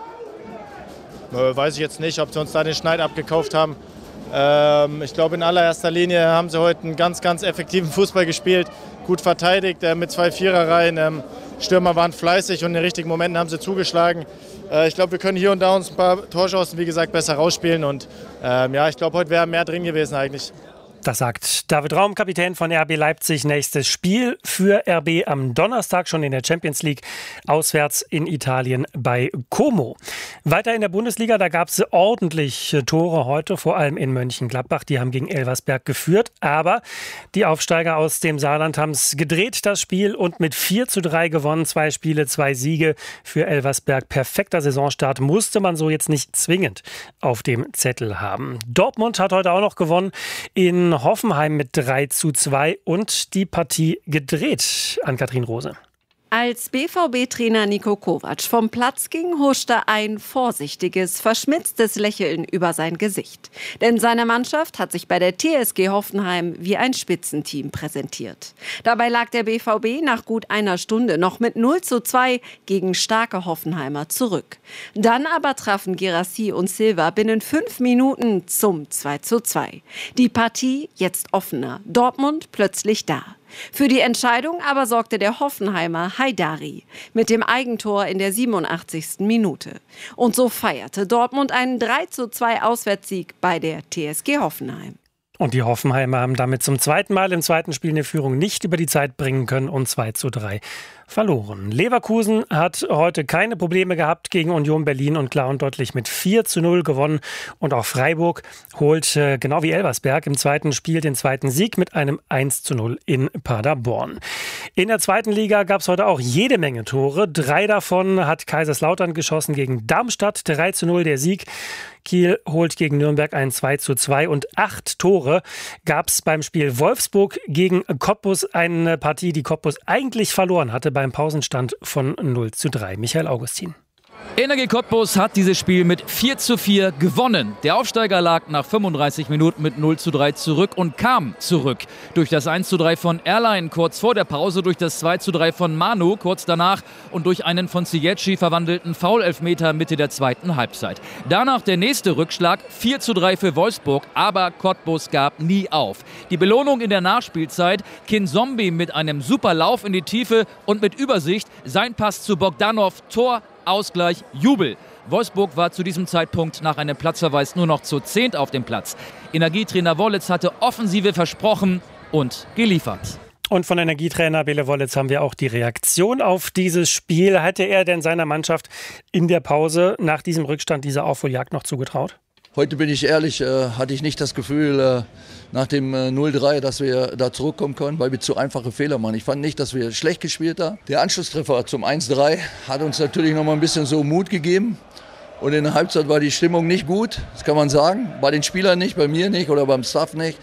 Weiß ich jetzt nicht, ob sie uns da den Schneid abgekauft haben. Ich glaube, in allererster Linie haben sie heute einen ganz, ganz effektiven Fußball gespielt. Gut verteidigt, mit 2 Viererreihen. Stürmer waren fleißig und in den richtigen Momenten haben sie zugeschlagen. Ich glaube, wir können hier und da uns ein paar Torchancen, wie gesagt, besser rausspielen. Und ich glaube, heute wäre mehr drin gewesen eigentlich. Das sagt David Raum, Kapitän von RB Leipzig. Nächstes Spiel für RB am Donnerstag schon in der Champions League. Auswärts in Italien bei Como. Weiter in der Bundesliga, da gab es ordentlich Tore heute, vor allem in Mönchengladbach. Die haben gegen Elversberg geführt. Aber die Aufsteiger aus dem Saarland haben es gedreht, das Spiel, und mit 4:3 gewonnen. 2 Spiele, 2 Siege für Elversberg. Perfekter Saisonstart musste man so jetzt nicht zwingend auf dem Zettel haben. Dortmund hat heute auch noch gewonnen in Hoffenheim mit 3:2 und die Partie gedreht. Ann-Kathrin Rose. Als BVB-Trainer Niko Kovac vom Platz ging, huschte ein vorsichtiges, verschmitztes Lächeln über sein Gesicht. Denn seine Mannschaft hat sich bei der TSG Hoffenheim wie ein Spitzenteam präsentiert. Dabei lag der BVB nach gut einer Stunde noch mit 0:2 gegen starke Hoffenheimer zurück. Dann aber trafen Guirassy und Silva binnen 5 Minuten zum 2:2. Die Partie jetzt offener, Dortmund plötzlich da. Für die Entscheidung aber sorgte der Hoffenheimer Haidari mit dem Eigentor in der 87. Minute. Und so feierte Dortmund einen 3:2 Auswärtssieg bei der TSG Hoffenheim. Und die Hoffenheimer haben damit zum zweiten Mal im zweiten Spiel eine Führung nicht über die Zeit bringen können und 2:3 verloren. Leverkusen hat heute keine Probleme gehabt gegen Union Berlin und klar und deutlich mit 4:0 gewonnen. Und auch Freiburg holt, genau wie Elversberg, im zweiten Spiel den zweiten Sieg mit einem 1:0 in Paderborn. In der zweiten Liga gab es heute auch jede Menge Tore. 3 davon hat Kaiserslautern geschossen gegen Darmstadt. 3:0 der Sieg. Kiel holt gegen Nürnberg ein 2:2 und 8 Tore gab es beim Spiel Wolfsburg gegen Cottbus, eine Partie, die Cottbus eigentlich verloren hatte beim Pausenstand von 0:3. Michael Augustin. Energie Cottbus hat dieses Spiel mit 4:4 gewonnen. Der Aufsteiger lag nach 35 Minuten mit 0:3 zurück und kam zurück. Durch das 1:3 von Erlein kurz vor der Pause, durch das 2:3 von Manu kurz danach und durch einen von Ziyech verwandelten Foul-Elfmeter Mitte der zweiten Halbzeit. Danach der nächste Rückschlag, 4:3 für Wolfsburg, aber Cottbus gab nie auf. Die Belohnung in der Nachspielzeit, Kinzombie mit einem super Lauf in die Tiefe und mit Übersicht, sein Pass zu Bogdanov, Tor, Ausgleich, Jubel. Wolfsburg war zu diesem Zeitpunkt nach einem Platzverweis nur noch zu 10 auf dem Platz. Energietrainer Wollitz hatte Offensive versprochen und geliefert. Und von Energietrainer Bele Wollitz haben wir auch die Reaktion auf dieses Spiel. Hätte er denn seiner Mannschaft in der Pause nach diesem Rückstand diese Aufholjagd noch zugetraut? Heute bin ich ehrlich, hatte ich nicht das Gefühl nach dem 0:3, dass wir da zurückkommen können, weil wir zu einfache Fehler machen. Ich fand nicht, dass wir schlecht gespielt haben. Der Anschlusstreffer zum 1:3 hat uns natürlich noch mal ein bisschen so Mut gegeben. Und in der Halbzeit war die Stimmung nicht gut, das kann man sagen. Bei den Spielern nicht, bei mir nicht oder beim Staff nicht.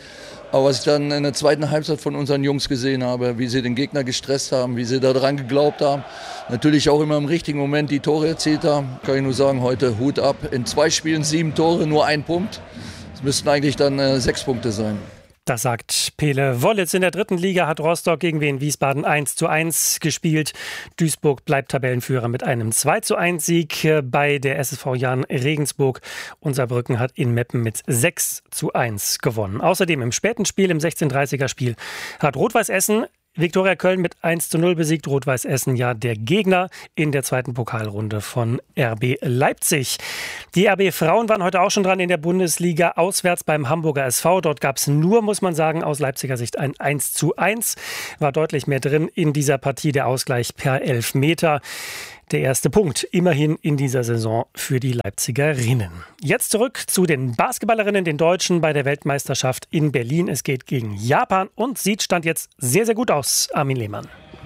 Aber was ich dann in der zweiten Halbzeit von unseren Jungs gesehen habe, wie sie den Gegner gestresst haben, wie sie daran geglaubt haben, natürlich auch immer im richtigen Moment die Tore erzielt haben, kann ich nur sagen, heute Hut ab. In 2 Spielen 7 Tore, nur 1 Punkt. Es müssten eigentlich dann 6 Punkte sein. Das sagt Pele Wollitz. In der 3. Liga hat Rostock gegen Wien Wiesbaden 1:1 gespielt. Duisburg bleibt Tabellenführer mit einem 2:1-Sieg bei der SSV Jahn Regensburg. Und Saarbrücken hat in Meppen mit 6:1 gewonnen. Außerdem im späten Spiel, im 16:30er-Spiel, hat Rot-Weiß Essen Viktoria Köln mit 1:0 besiegt. Rot-Weiß Essen ja der Gegner in der 2. Pokalrunde von RB Leipzig. Die RB Frauen waren heute auch schon dran in der Bundesliga, auswärts beim Hamburger SV. Dort gab es nur, muss man sagen, aus Leipziger Sicht ein 1:1. War deutlich mehr drin in dieser Partie, der Ausgleich per Elfmeter. Der erste Punkt immerhin in dieser Saison für die Leipzigerinnen. Jetzt zurück zu den Basketballerinnen, den Deutschen bei der Weltmeisterschaft in Berlin. Es geht gegen Japan und sieht Stand jetzt sehr, sehr gut aus, Armin Lehmann.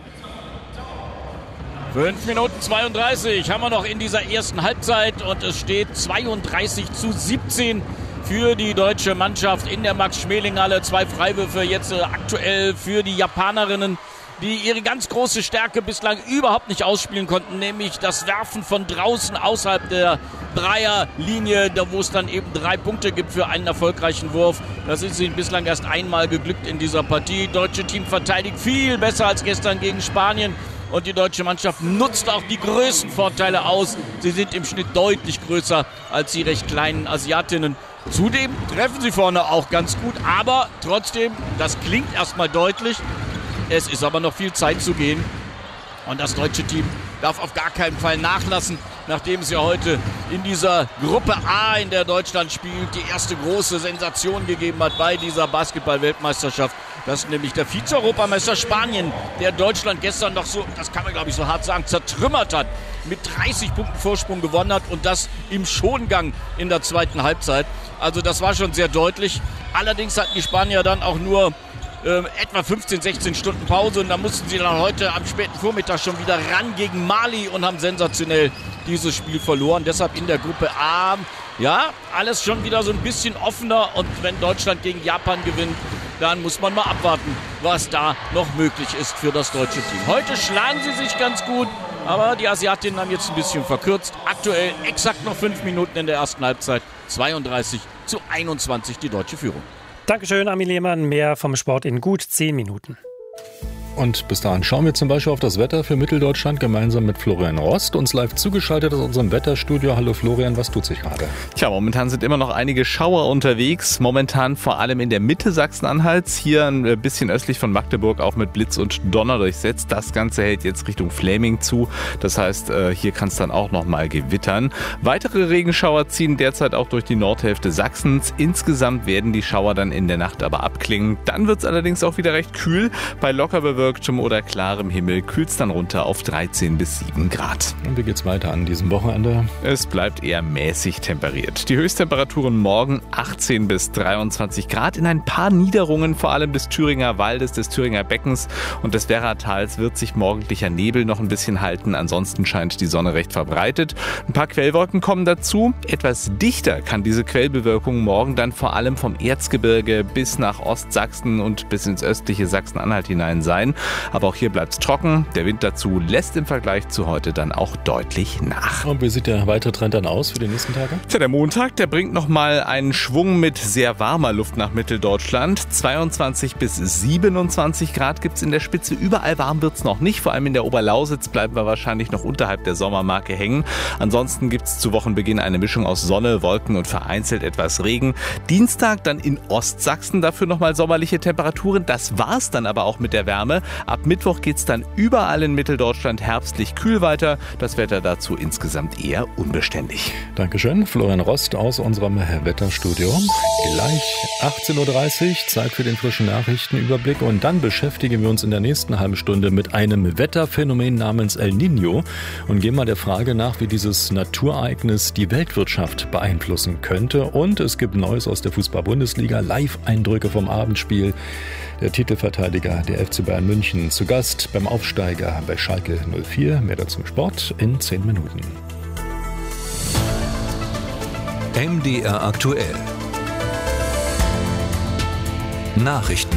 5 Minuten 32 haben wir noch in dieser ersten Halbzeit und es steht 32:17 für die deutsche Mannschaft in der Max-Schmeling-Halle. 2 Freiwürfe jetzt aktuell für die Japanerinnen, die ihre ganz große Stärke bislang überhaupt nicht ausspielen konnten, nämlich das Werfen von draußen außerhalb der Dreierlinie, da wo es dann eben 3 Punkte gibt für einen erfolgreichen Wurf. Das ist ihnen bislang erst einmal geglückt in dieser Partie. Das deutsche Team verteidigt viel besser als gestern gegen Spanien. Und die deutsche Mannschaft nutzt auch die Größenvorteile aus. Sie sind im Schnitt deutlich größer als die recht kleinen Asiatinnen. Zudem treffen sie vorne auch ganz gut, aber trotzdem, das klingt erstmal deutlich. Es ist aber noch viel Zeit zu gehen. Und das deutsche Team darf auf gar keinen Fall nachlassen, nachdem es ja heute in dieser Gruppe A, in der Deutschland spielt, die erste große Sensation gegeben hat bei dieser Basketball-Weltmeisterschaft. Das ist nämlich der Vize-Europameister Spanien, der Deutschland gestern noch so, das kann man glaube ich so hart sagen, zertrümmert hat, mit 30 Punkten Vorsprung gewonnen hat und das im Schongang in der zweiten Halbzeit. Also das war schon sehr deutlich. Allerdings hatten die Spanier dann auch nur etwa 15, 16 Stunden Pause und da mussten sie dann heute am späten Vormittag schon wieder ran gegen Mali und haben sensationell dieses Spiel verloren. Deshalb in der Gruppe A, ja, alles schon wieder so ein bisschen offener und wenn Deutschland gegen Japan gewinnt, dann muss man mal abwarten, was da noch möglich ist für das deutsche Team. Heute schlagen sie sich ganz gut, aber die Asiatinnen haben jetzt ein bisschen verkürzt. Aktuell exakt noch 5 Minuten in der ersten Halbzeit, 32:21 die deutsche Führung. Dankeschön, Armin Lehmann. Mehr vom Sport in gut 10 Minuten. Und bis dahin schauen wir zum Beispiel auf das Wetter für Mitteldeutschland gemeinsam mit Florian Rost, uns live zugeschaltet aus unserem Wetterstudio. Hallo Florian, was tut sich gerade? Tja, momentan sind immer noch einige Schauer unterwegs. Momentan vor allem in der Mitte Sachsen-Anhalts. Hier ein bisschen östlich von Magdeburg auch mit Blitz und Donner durchsetzt. Das Ganze hält jetzt Richtung Fläming zu. Das heißt, hier kann es dann auch noch mal gewittern. Weitere Regenschauer ziehen derzeit auch durch die Nordhälfte Sachsens. Insgesamt werden die Schauer dann in der Nacht aber abklingen. Dann wird es allerdings auch wieder recht kühl. Bei locker bewölktem oder klarem Himmel kühlt es dann runter auf 13 bis 7 Grad. Und wie geht's weiter an diesem Wochenende? Es bleibt eher mäßig temperiert. Die Höchsttemperaturen morgen 18 bis 23 Grad. In ein paar Niederungen, vor allem des Thüringer Waldes, des Thüringer Beckens und des Werratals, wird sich morgendlicher Nebel noch ein bisschen halten. Ansonsten scheint die Sonne recht verbreitet. Ein paar Quellwolken kommen dazu. Etwas dichter kann diese Quellbewölkung morgen dann vor allem vom Erzgebirge bis nach Ostsachsen und bis ins östliche Sachsen-Anhalt hinein sein. Aber auch hier bleibt es trocken. Der Wind dazu lässt im Vergleich zu heute dann auch deutlich nach. Und wie sieht der weitere Trend dann aus für die nächsten Tage? Tja, der Montag, der bringt nochmal einen Schwung mit sehr warmer Luft nach Mitteldeutschland. 22 bis 27 Grad gibt es in der Spitze. Überall warm wird es noch nicht. Vor allem in der Oberlausitz bleiben wir wahrscheinlich noch unterhalb der Sommermarke hängen. Ansonsten gibt es zu Wochenbeginn eine Mischung aus Sonne, Wolken und vereinzelt etwas Regen. Dienstag dann in Ostsachsen dafür nochmal sommerliche Temperaturen. Das war's dann aber auch mit der Wärme. Ab Mittwoch geht es dann überall in Mitteldeutschland herbstlich kühl weiter. Das Wetter dazu insgesamt eher unbeständig. Dankeschön, Florian Rost aus unserem Wetterstudio. Gleich 18:30 Uhr, Zeit für den frischen Nachrichtenüberblick. Und dann beschäftigen wir uns in der nächsten halben Stunde mit einem Wetterphänomen namens El Niño und gehen mal der Frage nach, wie dieses Naturereignis die Weltwirtschaft beeinflussen könnte. Und es gibt Neues aus der Fußball-Bundesliga, Live-Eindrücke vom Abendspiel. Der Titelverteidiger der FC Bayern München zu Gast beim Aufsteiger bei Schalke 04. Mehr dazu im Sport in 10 Minuten. MDR aktuell. Nachrichten.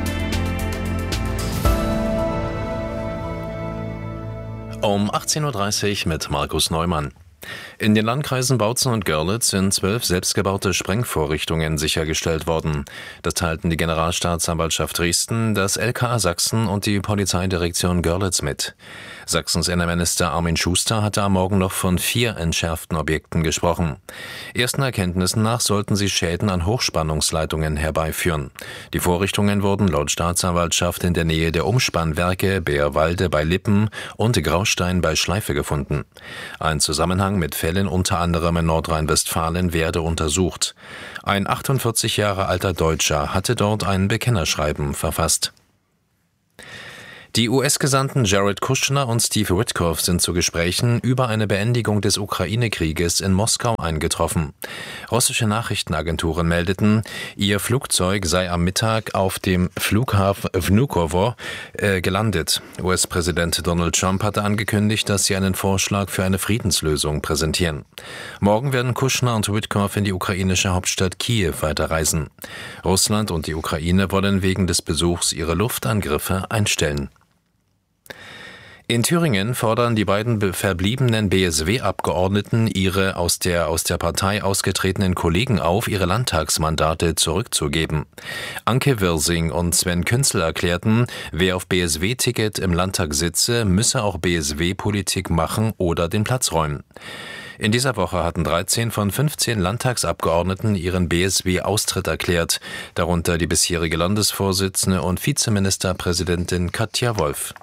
Um 18.30 Uhr mit Markus Neumann. In den Landkreisen Bautzen und Görlitz sind 12 selbstgebaute Sprengvorrichtungen sichergestellt worden. Das teilten die Generalstaatsanwaltschaft Dresden, das LKA Sachsen und die Polizeidirektion Görlitz mit. Sachsens Innenminister Armin Schuster hatte am Morgen noch von 4 entschärften Objekten gesprochen. Ersten Erkenntnissen nach sollten sie Schäden an Hochspannungsleitungen herbeiführen. Die Vorrichtungen wurden laut Staatsanwaltschaft in der Nähe der Umspannwerke Beerwalde bei Lippen und Graustein bei Schleife gefunden. Ein Zusammenhang mit Fällen unter anderem in Nordrhein-Westfalen werde untersucht. Ein 48 Jahre alter Deutscher hatte dort ein Bekennerschreiben verfasst. Die US-Gesandten Jared Kushner und Steve Witkoff sind zu Gesprächen über eine Beendigung des Ukraine-Krieges in Moskau eingetroffen. Russische Nachrichtenagenturen meldeten, ihr Flugzeug sei am Mittag auf dem Flughafen Vnukovo gelandet. US-Präsident Donald Trump hatte angekündigt, dass sie einen Vorschlag für eine Friedenslösung präsentieren. Morgen werden Kushner und Witkoff in die ukrainische Hauptstadt Kiew weiterreisen. Russland und die Ukraine wollen wegen des Besuchs ihre Luftangriffe einstellen. In Thüringen fordern die beiden verbliebenen BSW-Abgeordneten ihre aus der Partei ausgetretenen Kollegen auf, ihre Landtagsmandate zurückzugeben. Anke Wirsing und Sven Künzel erklärten, wer auf BSW-Ticket im Landtag sitze, müsse auch BSW-Politik machen oder den Platz räumen. In dieser Woche hatten 13 von 15 Landtagsabgeordneten ihren BSW-Austritt erklärt, darunter die bisherige Landesvorsitzende und Vizeministerpräsidentin Katja Wolf.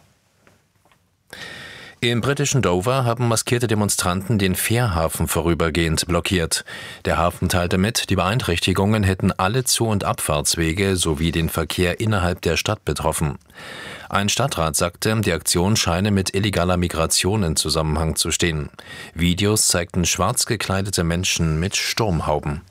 Im britischen Dover haben maskierte Demonstranten den Fährhafen vorübergehend blockiert. Der Hafen teilte mit, die Beeinträchtigungen hätten alle Zu- und Abfahrtswege sowie den Verkehr innerhalb der Stadt betroffen. Ein Stadtrat sagte, die Aktion scheine mit illegaler Migration in Zusammenhang zu stehen. Videos zeigten schwarz gekleidete Menschen mit Sturmhauben.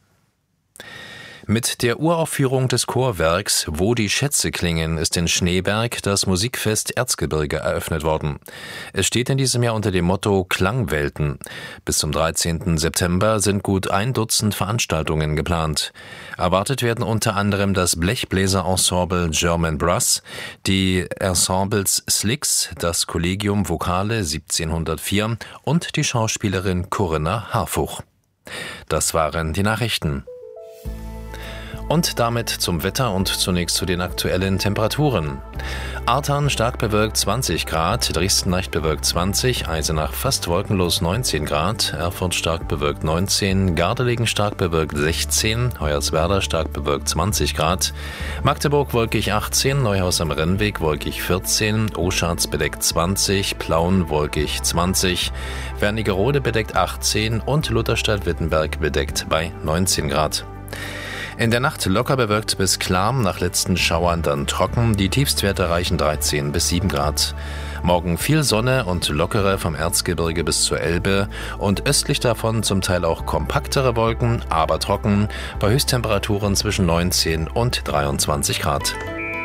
Mit der Uraufführung des Chorwerks Wo die Schätze klingen ist in Schneeberg das Musikfest Erzgebirge eröffnet worden. Es steht in diesem Jahr unter dem Motto Klangwelten. Bis zum 13. September sind gut 1 Dutzend Veranstaltungen geplant. Erwartet werden unter anderem das Blechbläser-Ensemble German Brass, die Ensembles Slicks, das Collegium Vokale 1704 und die Schauspielerin Corinna Harfuch. Das waren die Nachrichten. Und damit zum Wetter und zunächst zu den aktuellen Temperaturen. Artern stark bewölkt 20 Grad, Dresden leicht bewölkt 20, Eisenach fast wolkenlos 19 Grad, Erfurt stark bewölkt 19, Gardelegen stark bewölkt 16, Hoyerswerda stark bewölkt 20 Grad, Magdeburg wolkig 18, Neuhaus am Rennweg wolkig 14, Oschatz bedeckt 20, Plauen wolkig 20, Wernigerode bedeckt 18 und Lutherstadt-Wittenberg bedeckt bei 19 Grad. In der Nacht locker bewölkt bis klar, nach letzten Schauern dann trocken. Die Tiefstwerte reichen 13 bis 7 Grad. Morgen viel Sonne und lockere vom Erzgebirge bis zur Elbe und östlich davon zum Teil auch kompaktere Wolken, aber trocken, bei Höchsttemperaturen zwischen 19 und 23 Grad.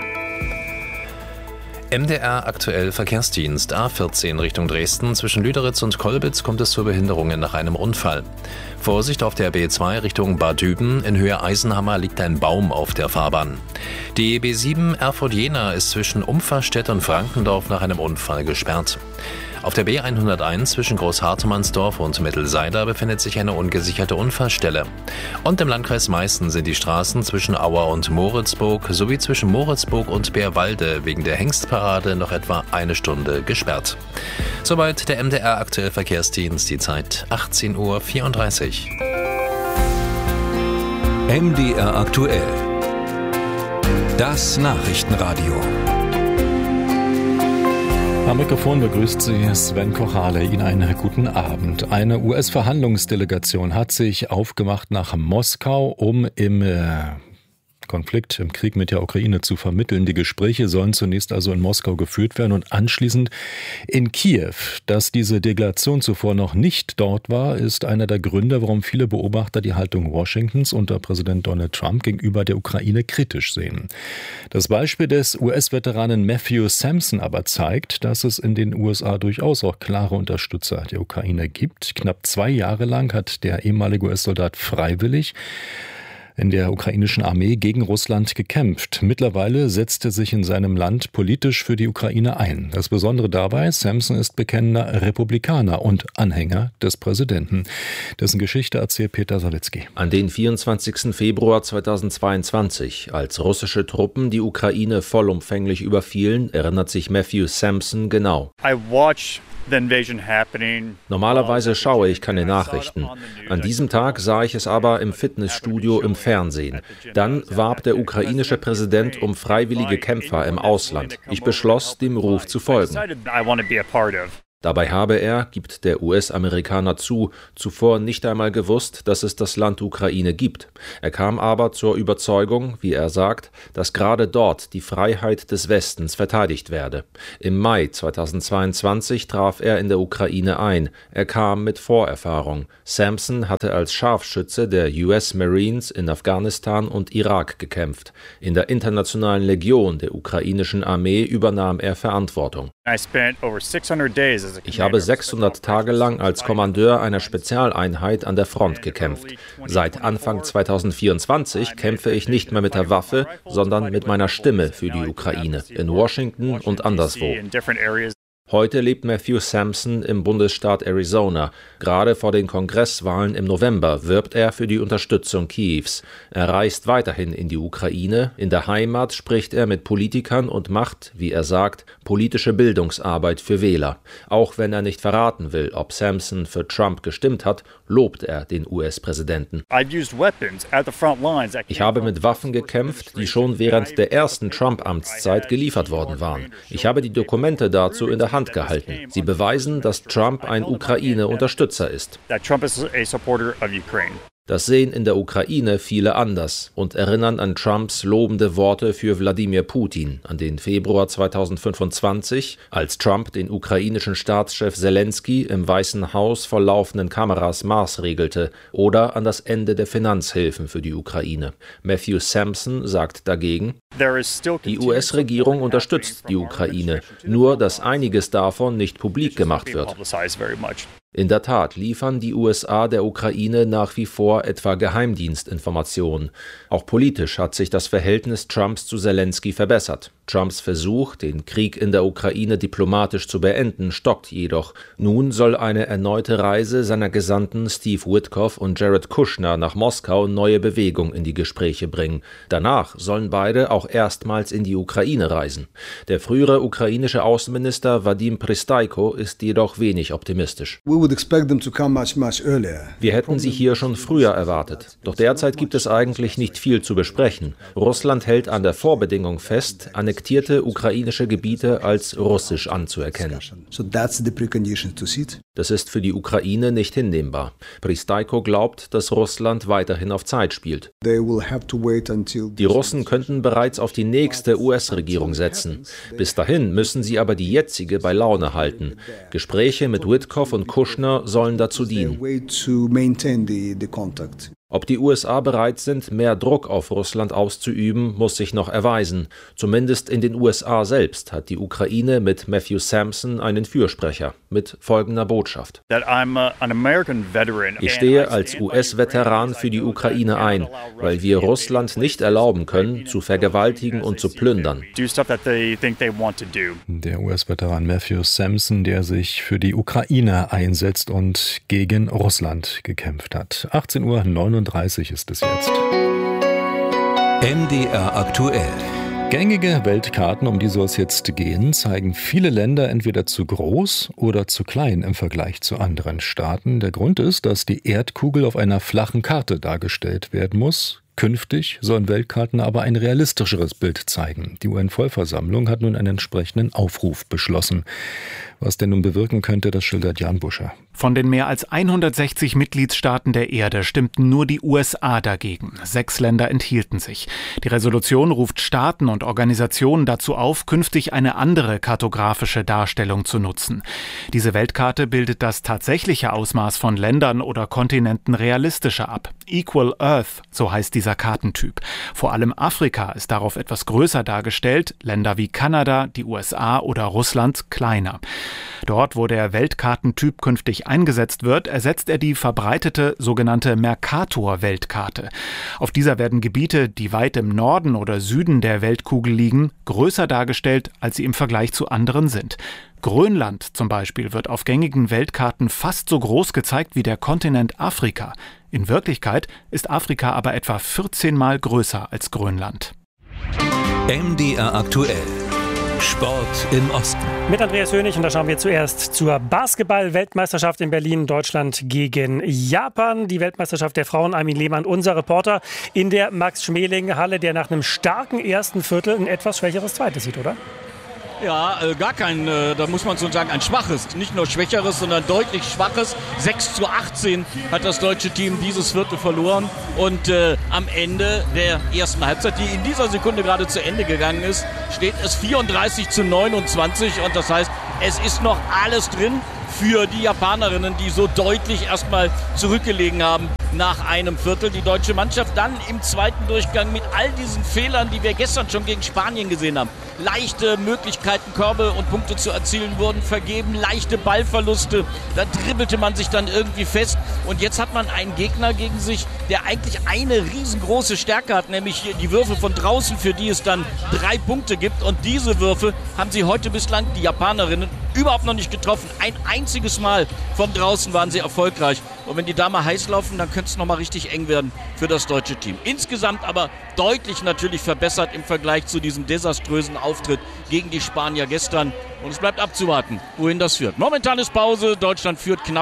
MDR aktuell Verkehrsdienst A14 Richtung Dresden. Zwischen Lüderitz und Kolbitz kommt es zu Behinderungen nach einem Unfall. Vorsicht auf der B2 Richtung Bad Düben. In Höhe Eisenhammer liegt ein Baum auf der Fahrbahn. Die B7 Erfurt-Jena ist zwischen Umferstedt und Frankendorf nach einem Unfall gesperrt. Auf der B101 zwischen Großhartmannsdorf und Mittelseider befindet sich eine ungesicherte Unfallstelle. Und im Landkreis Meißen sind die Straßen zwischen Auer und Moritzburg sowie zwischen Moritzburg und Beerwalde wegen der Hengstparade noch etwa 1 Stunde gesperrt. Soweit der MDR aktuelle Verkehrsdienst, die Zeit 18:34 Uhr. MDR aktuell. Das Nachrichtenradio. Am Mikrofon begrüßt Sie Sven Kochale. Ihnen einen guten Abend. Eine US-Verhandlungsdelegation hat sich aufgemacht nach Moskau, um im Konflikt, im Krieg mit der Ukraine zu vermitteln. Die Gespräche sollen zunächst also in Moskau geführt werden und anschließend in Kiew. Dass diese Delegation zuvor noch nicht dort war, ist einer der Gründe, warum viele Beobachter die Haltung Washingtons unter Präsident Donald Trump gegenüber der Ukraine kritisch sehen. Das Beispiel des US-Veteranen Matthew Sampson aber zeigt, dass es in den USA durchaus auch klare Unterstützer der Ukraine gibt. Knapp 2 Jahre lang hat der ehemalige US-Soldat freiwillig in der ukrainischen Armee gegen Russland gekämpft. Mittlerweile setzt er sich in seinem Land politisch für die Ukraine ein. Das Besondere dabei, Sampson ist bekennender Republikaner und Anhänger des Präsidenten. Dessen Geschichte erzählt Peter Salitzky. An den 24. Februar 2022, als russische Truppen die Ukraine vollumfänglich überfielen, erinnert sich Matthew Sampson genau. Normalerweise schaue ich keine Nachrichten. An diesem Tag sah ich es aber im Fitnessstudio im Fernsehen. Dann warb der ukrainische Präsident um freiwillige Kämpfer im Ausland. Ich beschloss, dem Ruf zu folgen. Dabei habe er, gibt der US-Amerikaner zu, zuvor nicht einmal gewusst, dass es das Land Ukraine gibt. Er kam aber zur Überzeugung, wie er sagt, dass gerade dort die Freiheit des Westens verteidigt werde. Im Mai 2022 traf er in der Ukraine ein. Er kam mit Vorerfahrung. Sampson hatte als Scharfschütze der US Marines in Afghanistan und Irak gekämpft. In der Internationalen Legion der ukrainischen Armee übernahm er Verantwortung. Ich habe 600 Tage lang als Kommandeur einer Spezialeinheit an der Front gekämpft. Seit Anfang 2024 kämpfe ich nicht mehr mit der Waffe, sondern mit meiner Stimme für die Ukraine, in Washington und anderswo. Heute lebt Matthew Sampson im Bundesstaat Arizona. Gerade vor den Kongresswahlen im November wirbt er für die Unterstützung Kiews. Er reist weiterhin in die Ukraine. In der Heimat spricht er mit Politikern und macht, wie er sagt, politische Bildungsarbeit für Wähler. Auch wenn er nicht verraten will, ob Sampson für Trump gestimmt hat, lobt er den US-Präsidenten. Ich habe mit Waffen gekämpft, die schon während der ersten Trump-Amtszeit geliefert worden waren. Ich habe die Dokumente dazu in der Hand gehalten. Sie beweisen, dass Trump ein Ukraine-Unterstützer ist. Das sehen in der Ukraine viele anders und erinnern an Trumps lobende Worte für Wladimir Putin, an den Februar 2025, als Trump den ukrainischen Staatschef Zelensky im Weißen Haus vor laufenden Kameras maßregelte, oder an das Ende der Finanzhilfen für die Ukraine. Matthew Sampson sagt dagegen: Die US-Regierung unterstützt die Ukraine, nur dass einiges davon nicht publik gemacht wird. In der Tat liefern die USA der Ukraine nach wie vor etwa Geheimdienstinformationen. Auch politisch hat sich das Verhältnis Trumps zu Zelensky verbessert. Trumps Versuch, den Krieg in der Ukraine diplomatisch zu beenden, stockt jedoch. Nun soll eine erneute Reise seiner Gesandten Steve Witkoff und Jared Kushner nach Moskau neue Bewegung in die Gespräche bringen. Danach sollen beide auch erstmals in die Ukraine reisen. Der frühere ukrainische Außenminister Vadim Prystaiko ist jedoch wenig optimistisch. Wir hätten sie hier schon früher erwartet. Doch derzeit gibt es eigentlich nicht viel zu besprechen. Russland hält an der Vorbedingung fest, annektierte ukrainische Gebiete als russisch anzuerkennen. Das ist für die Ukraine nicht hinnehmbar. Prystaiko glaubt, dass Russland weiterhin auf Zeit spielt. Die Russen könnten bereits auf die nächste US-Regierung setzen. Bis dahin müssen sie aber die jetzige bei Laune halten. Gespräche mit Witkoff und Kushner sollen dazu dienen. Ob die USA bereit sind, mehr Druck auf Russland auszuüben, muss sich noch erweisen. Zumindest in den USA selbst hat die Ukraine mit Matthew Sampson einen Fürsprecher mit folgender Botschaft: Ich stehe als US-Veteran für die Ukraine ein, weil wir Russland nicht erlauben können, zu vergewaltigen und zu plündern. Der US-Veteran Matthew Sampson, der sich für die Ukraine einsetzt und gegen Russland gekämpft hat. 18:39 Uhr ist es jetzt. MDR aktuell. Gängige Weltkarten, um die soll es jetzt gehen, zeigen viele Länder entweder zu groß oder zu klein im Vergleich zu anderen Staaten. Der Grund ist, dass die Erdkugel auf einer flachen Karte dargestellt werden muss. Künftig sollen Weltkarten aber ein realistischeres Bild zeigen. Die UN-Vollversammlung hat nun einen entsprechenden Aufruf beschlossen. Was denn nun bewirken könnte, das schildert Jan Buscher. Von den mehr als 160 Mitgliedstaaten der Erde stimmten nur die USA dagegen. 6 Länder enthielten sich. Die Resolution ruft Staaten und Organisationen dazu auf, künftig eine andere kartografische Darstellung zu nutzen. Diese Weltkarte bildet das tatsächliche Ausmaß von Ländern oder Kontinenten realistischer ab. Equal Earth, so heißt dieser Kartentyp. Vor allem Afrika ist darauf etwas größer dargestellt, Länder wie Kanada, die USA oder Russland kleiner. Dort, wo der Weltkartentyp künftig eingesetzt wird, ersetzt er die verbreitete sogenannte Mercator-Weltkarte. Auf dieser werden Gebiete, die weit im Norden oder Süden der Weltkugel liegen, größer dargestellt, als sie im Vergleich zu anderen sind. Grönland zum Beispiel wird auf gängigen Weltkarten fast so groß gezeigt wie der Kontinent Afrika. In Wirklichkeit ist Afrika aber etwa 14 Mal größer als Grönland. MDR aktuell. Sport im Osten. Mit Andreas Hönig, und da schauen wir zuerst zur Basketball-Weltmeisterschaft in Berlin. Deutschland gegen Japan. Die Weltmeisterschaft der Frauen. Armin Lehmann, unser Reporter in der Max-Schmeling-Halle, der nach einem starken ersten Viertel ein etwas schwächeres zweites sieht, oder? Ja, gar kein, da muss man so sagen, ein schwaches, nicht nur schwächeres, sondern deutlich schwaches. 6:18 hat das deutsche Team dieses Viertel verloren. Und am Ende der ersten Halbzeit, die in dieser Sekunde gerade zu Ende gegangen ist, steht es 34:29. Und das heißt, es ist noch alles drin für die Japanerinnen, die so deutlich erstmal zurückgelegen haben nach einem Viertel. Die deutsche Mannschaft dann im zweiten Durchgang mit all diesen Fehlern, die wir gestern schon gegen Spanien gesehen haben. Leichte Möglichkeiten, Körbe und Punkte zu erzielen, wurden vergeben. Leichte Ballverluste. Da dribbelte man sich dann irgendwie fest. Und jetzt hat man einen Gegner gegen sich, der eigentlich eine riesengroße Stärke hat, nämlich die Würfe von draußen, für die es dann 3 Punkte gibt. Und diese Würfe haben sie heute bislang, die Japanerinnen, überhaupt noch nicht getroffen. Ein einziges Mal von draußen waren sie erfolgreich. Und wenn die da mal heiß laufen, dann könnte es nochmal richtig eng werden für das deutsche Team. Insgesamt aber deutlich natürlich verbessert im Vergleich zu diesem desaströsen Auftritt gegen die Spanier gestern. Und es bleibt abzuwarten, wohin das führt. Momentan ist Pause. Deutschland führt knapp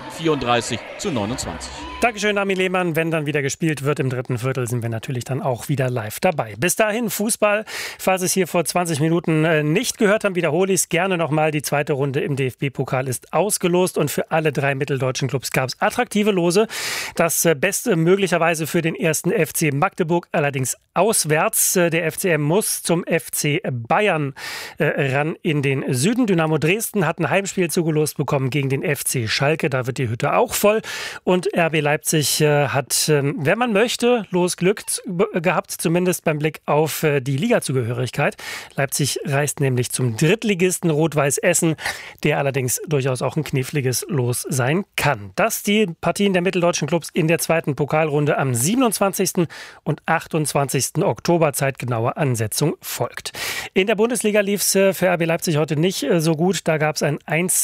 34:29. Dankeschön, Armin Lehmann. Wenn dann wieder gespielt wird im dritten Viertel, sind wir natürlich dann auch wieder live dabei. Bis dahin Fußball. Falls es hier vor 20 Minuten nicht gehört haben, wiederhole ich es gerne nochmal. Die zweite Runde im DFB-Pokal ist ausgelost und für alle 3 mitteldeutschen Clubs gab es attraktive Lose. Das Beste möglicherweise für den ersten FC Magdeburg, allerdings auswärts. Der FCM muss zum FC Bayern ran in den Süden. Dynamo Dresden hat ein Heimspiel zugelost bekommen gegen den FC Schalke. Da wird die Hütte auch voll. Und RB Leipzig hat, wenn man möchte, Losglück gehabt, zumindest beim Blick auf die Ligazugehörigkeit. Leipzig reist nämlich zum Drittligisten Rot-Weiß Essen, der allerdings durchaus auch ein kniffliges Los sein kann. Das die Partien der mitteldeutschen Clubs in der zweiten Pokalrunde am 27. und 28. Oktober. Zeitgenaue Ansetzung folgt. In der Bundesliga lief es für RB Leipzig heute nicht so gut. Da gab es ein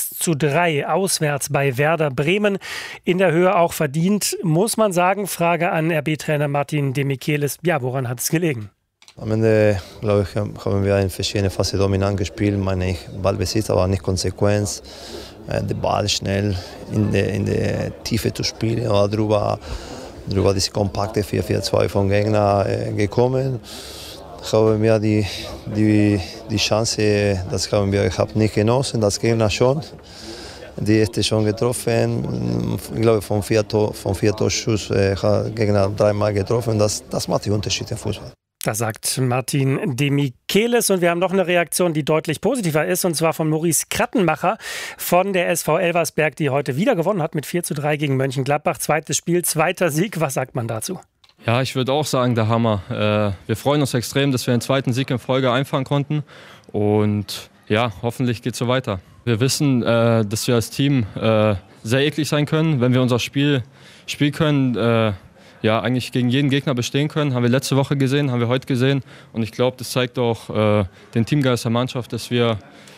1:3 auswärts bei Werder Bremen. In der Höhe auch verdient, muss man sagen. Frage an RB-Trainer Martin de Michelis. Ja, woran hat es gelegen? Am Ende, glaube ich, haben wir in verschiedenen Phasen dominant gespielt. Meine ich, Ballbesitz, aber nicht Konsequenz. Den Ball schnell in der Tiefe zu spielen oder drüber diese kompakte 4-4-2 vom Gegner gekommen. Haben wir die Chance, das haben wir nicht genossen, das Gegner schon. Die erste schon getroffen, ich glaube von 4 Torschuss hat der Gegner 3-mal getroffen. Das macht den Unterschied im Fußball. Das sagt Martin de Michelis. Und wir haben noch eine Reaktion, die deutlich positiver ist, und zwar von Maurice Krattenmacher von der SV Elversberg, die heute wieder gewonnen hat mit 4:3 gegen Mönchengladbach. Zweites Spiel, zweiter Sieg. Was sagt man dazu? Ja, ich würde auch sagen, der Hammer. Wir freuen uns extrem, dass wir den zweiten Sieg in Folge einfahren konnten. Und ja, hoffentlich geht es so weiter. Wir wissen, dass wir als Team sehr eklig sein können, wenn wir unser Spiel spielen können. Ja, eigentlich gegen jeden Gegner bestehen können. Haben wir letzte Woche gesehen, haben wir heute gesehen. Und ich glaube, das zeigt auch den Teamgeist der Mannschaft, dass wir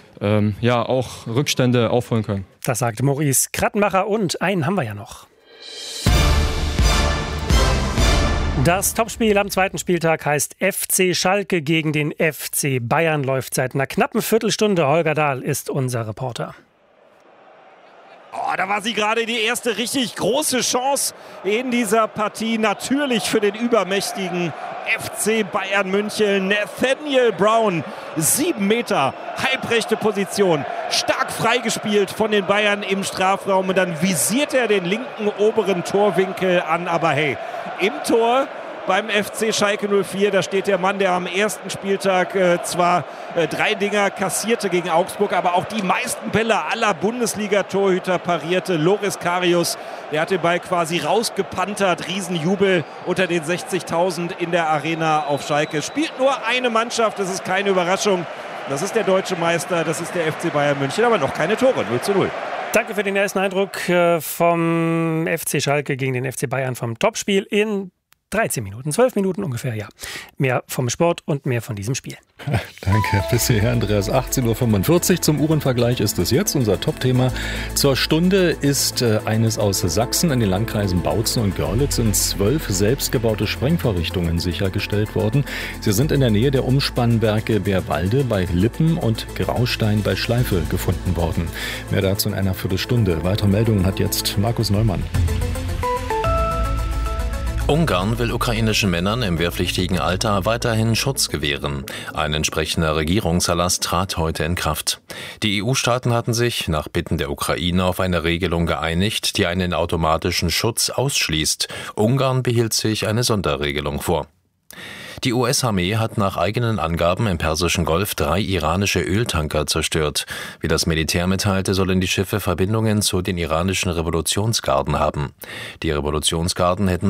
ja auch Rückstände aufholen können. Das sagt Maurice Krattenmacher, und einen haben wir ja noch. Das Topspiel am zweiten Spieltag heißt FC Schalke gegen den FC Bayern, läuft seit einer knappen Viertelstunde. Holger Dahl ist unser Reporter. Oh, da war sie gerade die erste richtig große Chance in dieser Partie. Natürlich für den übermächtigen FC Bayern München. Nathaniel Brown, 7 Meter, halbrechte Position. Stark freigespielt von den Bayern im Strafraum. Und dann visiert er den linken oberen Torwinkel an. Aber hey, im Tor beim FC Schalke 04. Da steht der Mann, der am ersten Spieltag zwar 3 Dinger kassierte gegen Augsburg, aber auch die meisten Bälle aller Bundesliga-Torhüter parierte. Loris Karius, der hat den Ball quasi rausgepantert. Riesenjubel unter den 60.000 in der Arena auf Schalke. Spielt nur eine Mannschaft, das ist keine Überraschung. Das ist der deutsche Meister, das ist der FC Bayern München, aber noch keine Tore, 0:0. Danke für den ersten Eindruck vom FC Schalke gegen den FC Bayern vom Topspiel in 13 Minuten, 12 Minuten ungefähr, ja. Mehr vom Sport und mehr von diesem Spiel. Danke, bis hierher, Andreas. 18:45 Uhr zum Uhrenvergleich ist es jetzt unser Top-Thema. Zur Stunde ist eines aus Sachsen. In den Landkreisen Bautzen und Görlitz sind 12 selbstgebaute Sprengvorrichtungen sichergestellt worden. Sie sind in der Nähe der Umspannwerke Bärwalde bei Lippen und Graustein bei Schleife gefunden worden. Mehr dazu in einer Viertelstunde. Weitere Meldungen hat jetzt Markus Neumann. Ungarn will ukrainischen Männern im wehrpflichtigen Alter weiterhin Schutz gewähren. Ein entsprechender Regierungserlass trat heute in Kraft. Die EU-Staaten hatten sich nach Bitten der Ukraine auf eine Regelung geeinigt, die einen automatischen Schutz ausschließt. Ungarn behielt sich eine Sonderregelung vor. Die US-Armee hat nach eigenen Angaben im Persischen Golf 3 iranische Öltanker zerstört. Wie das Militär mitteilte, sollen die Schiffe Verbindungen zu den iranischen Revolutionsgarden haben. Die Revolutionsgarden hätten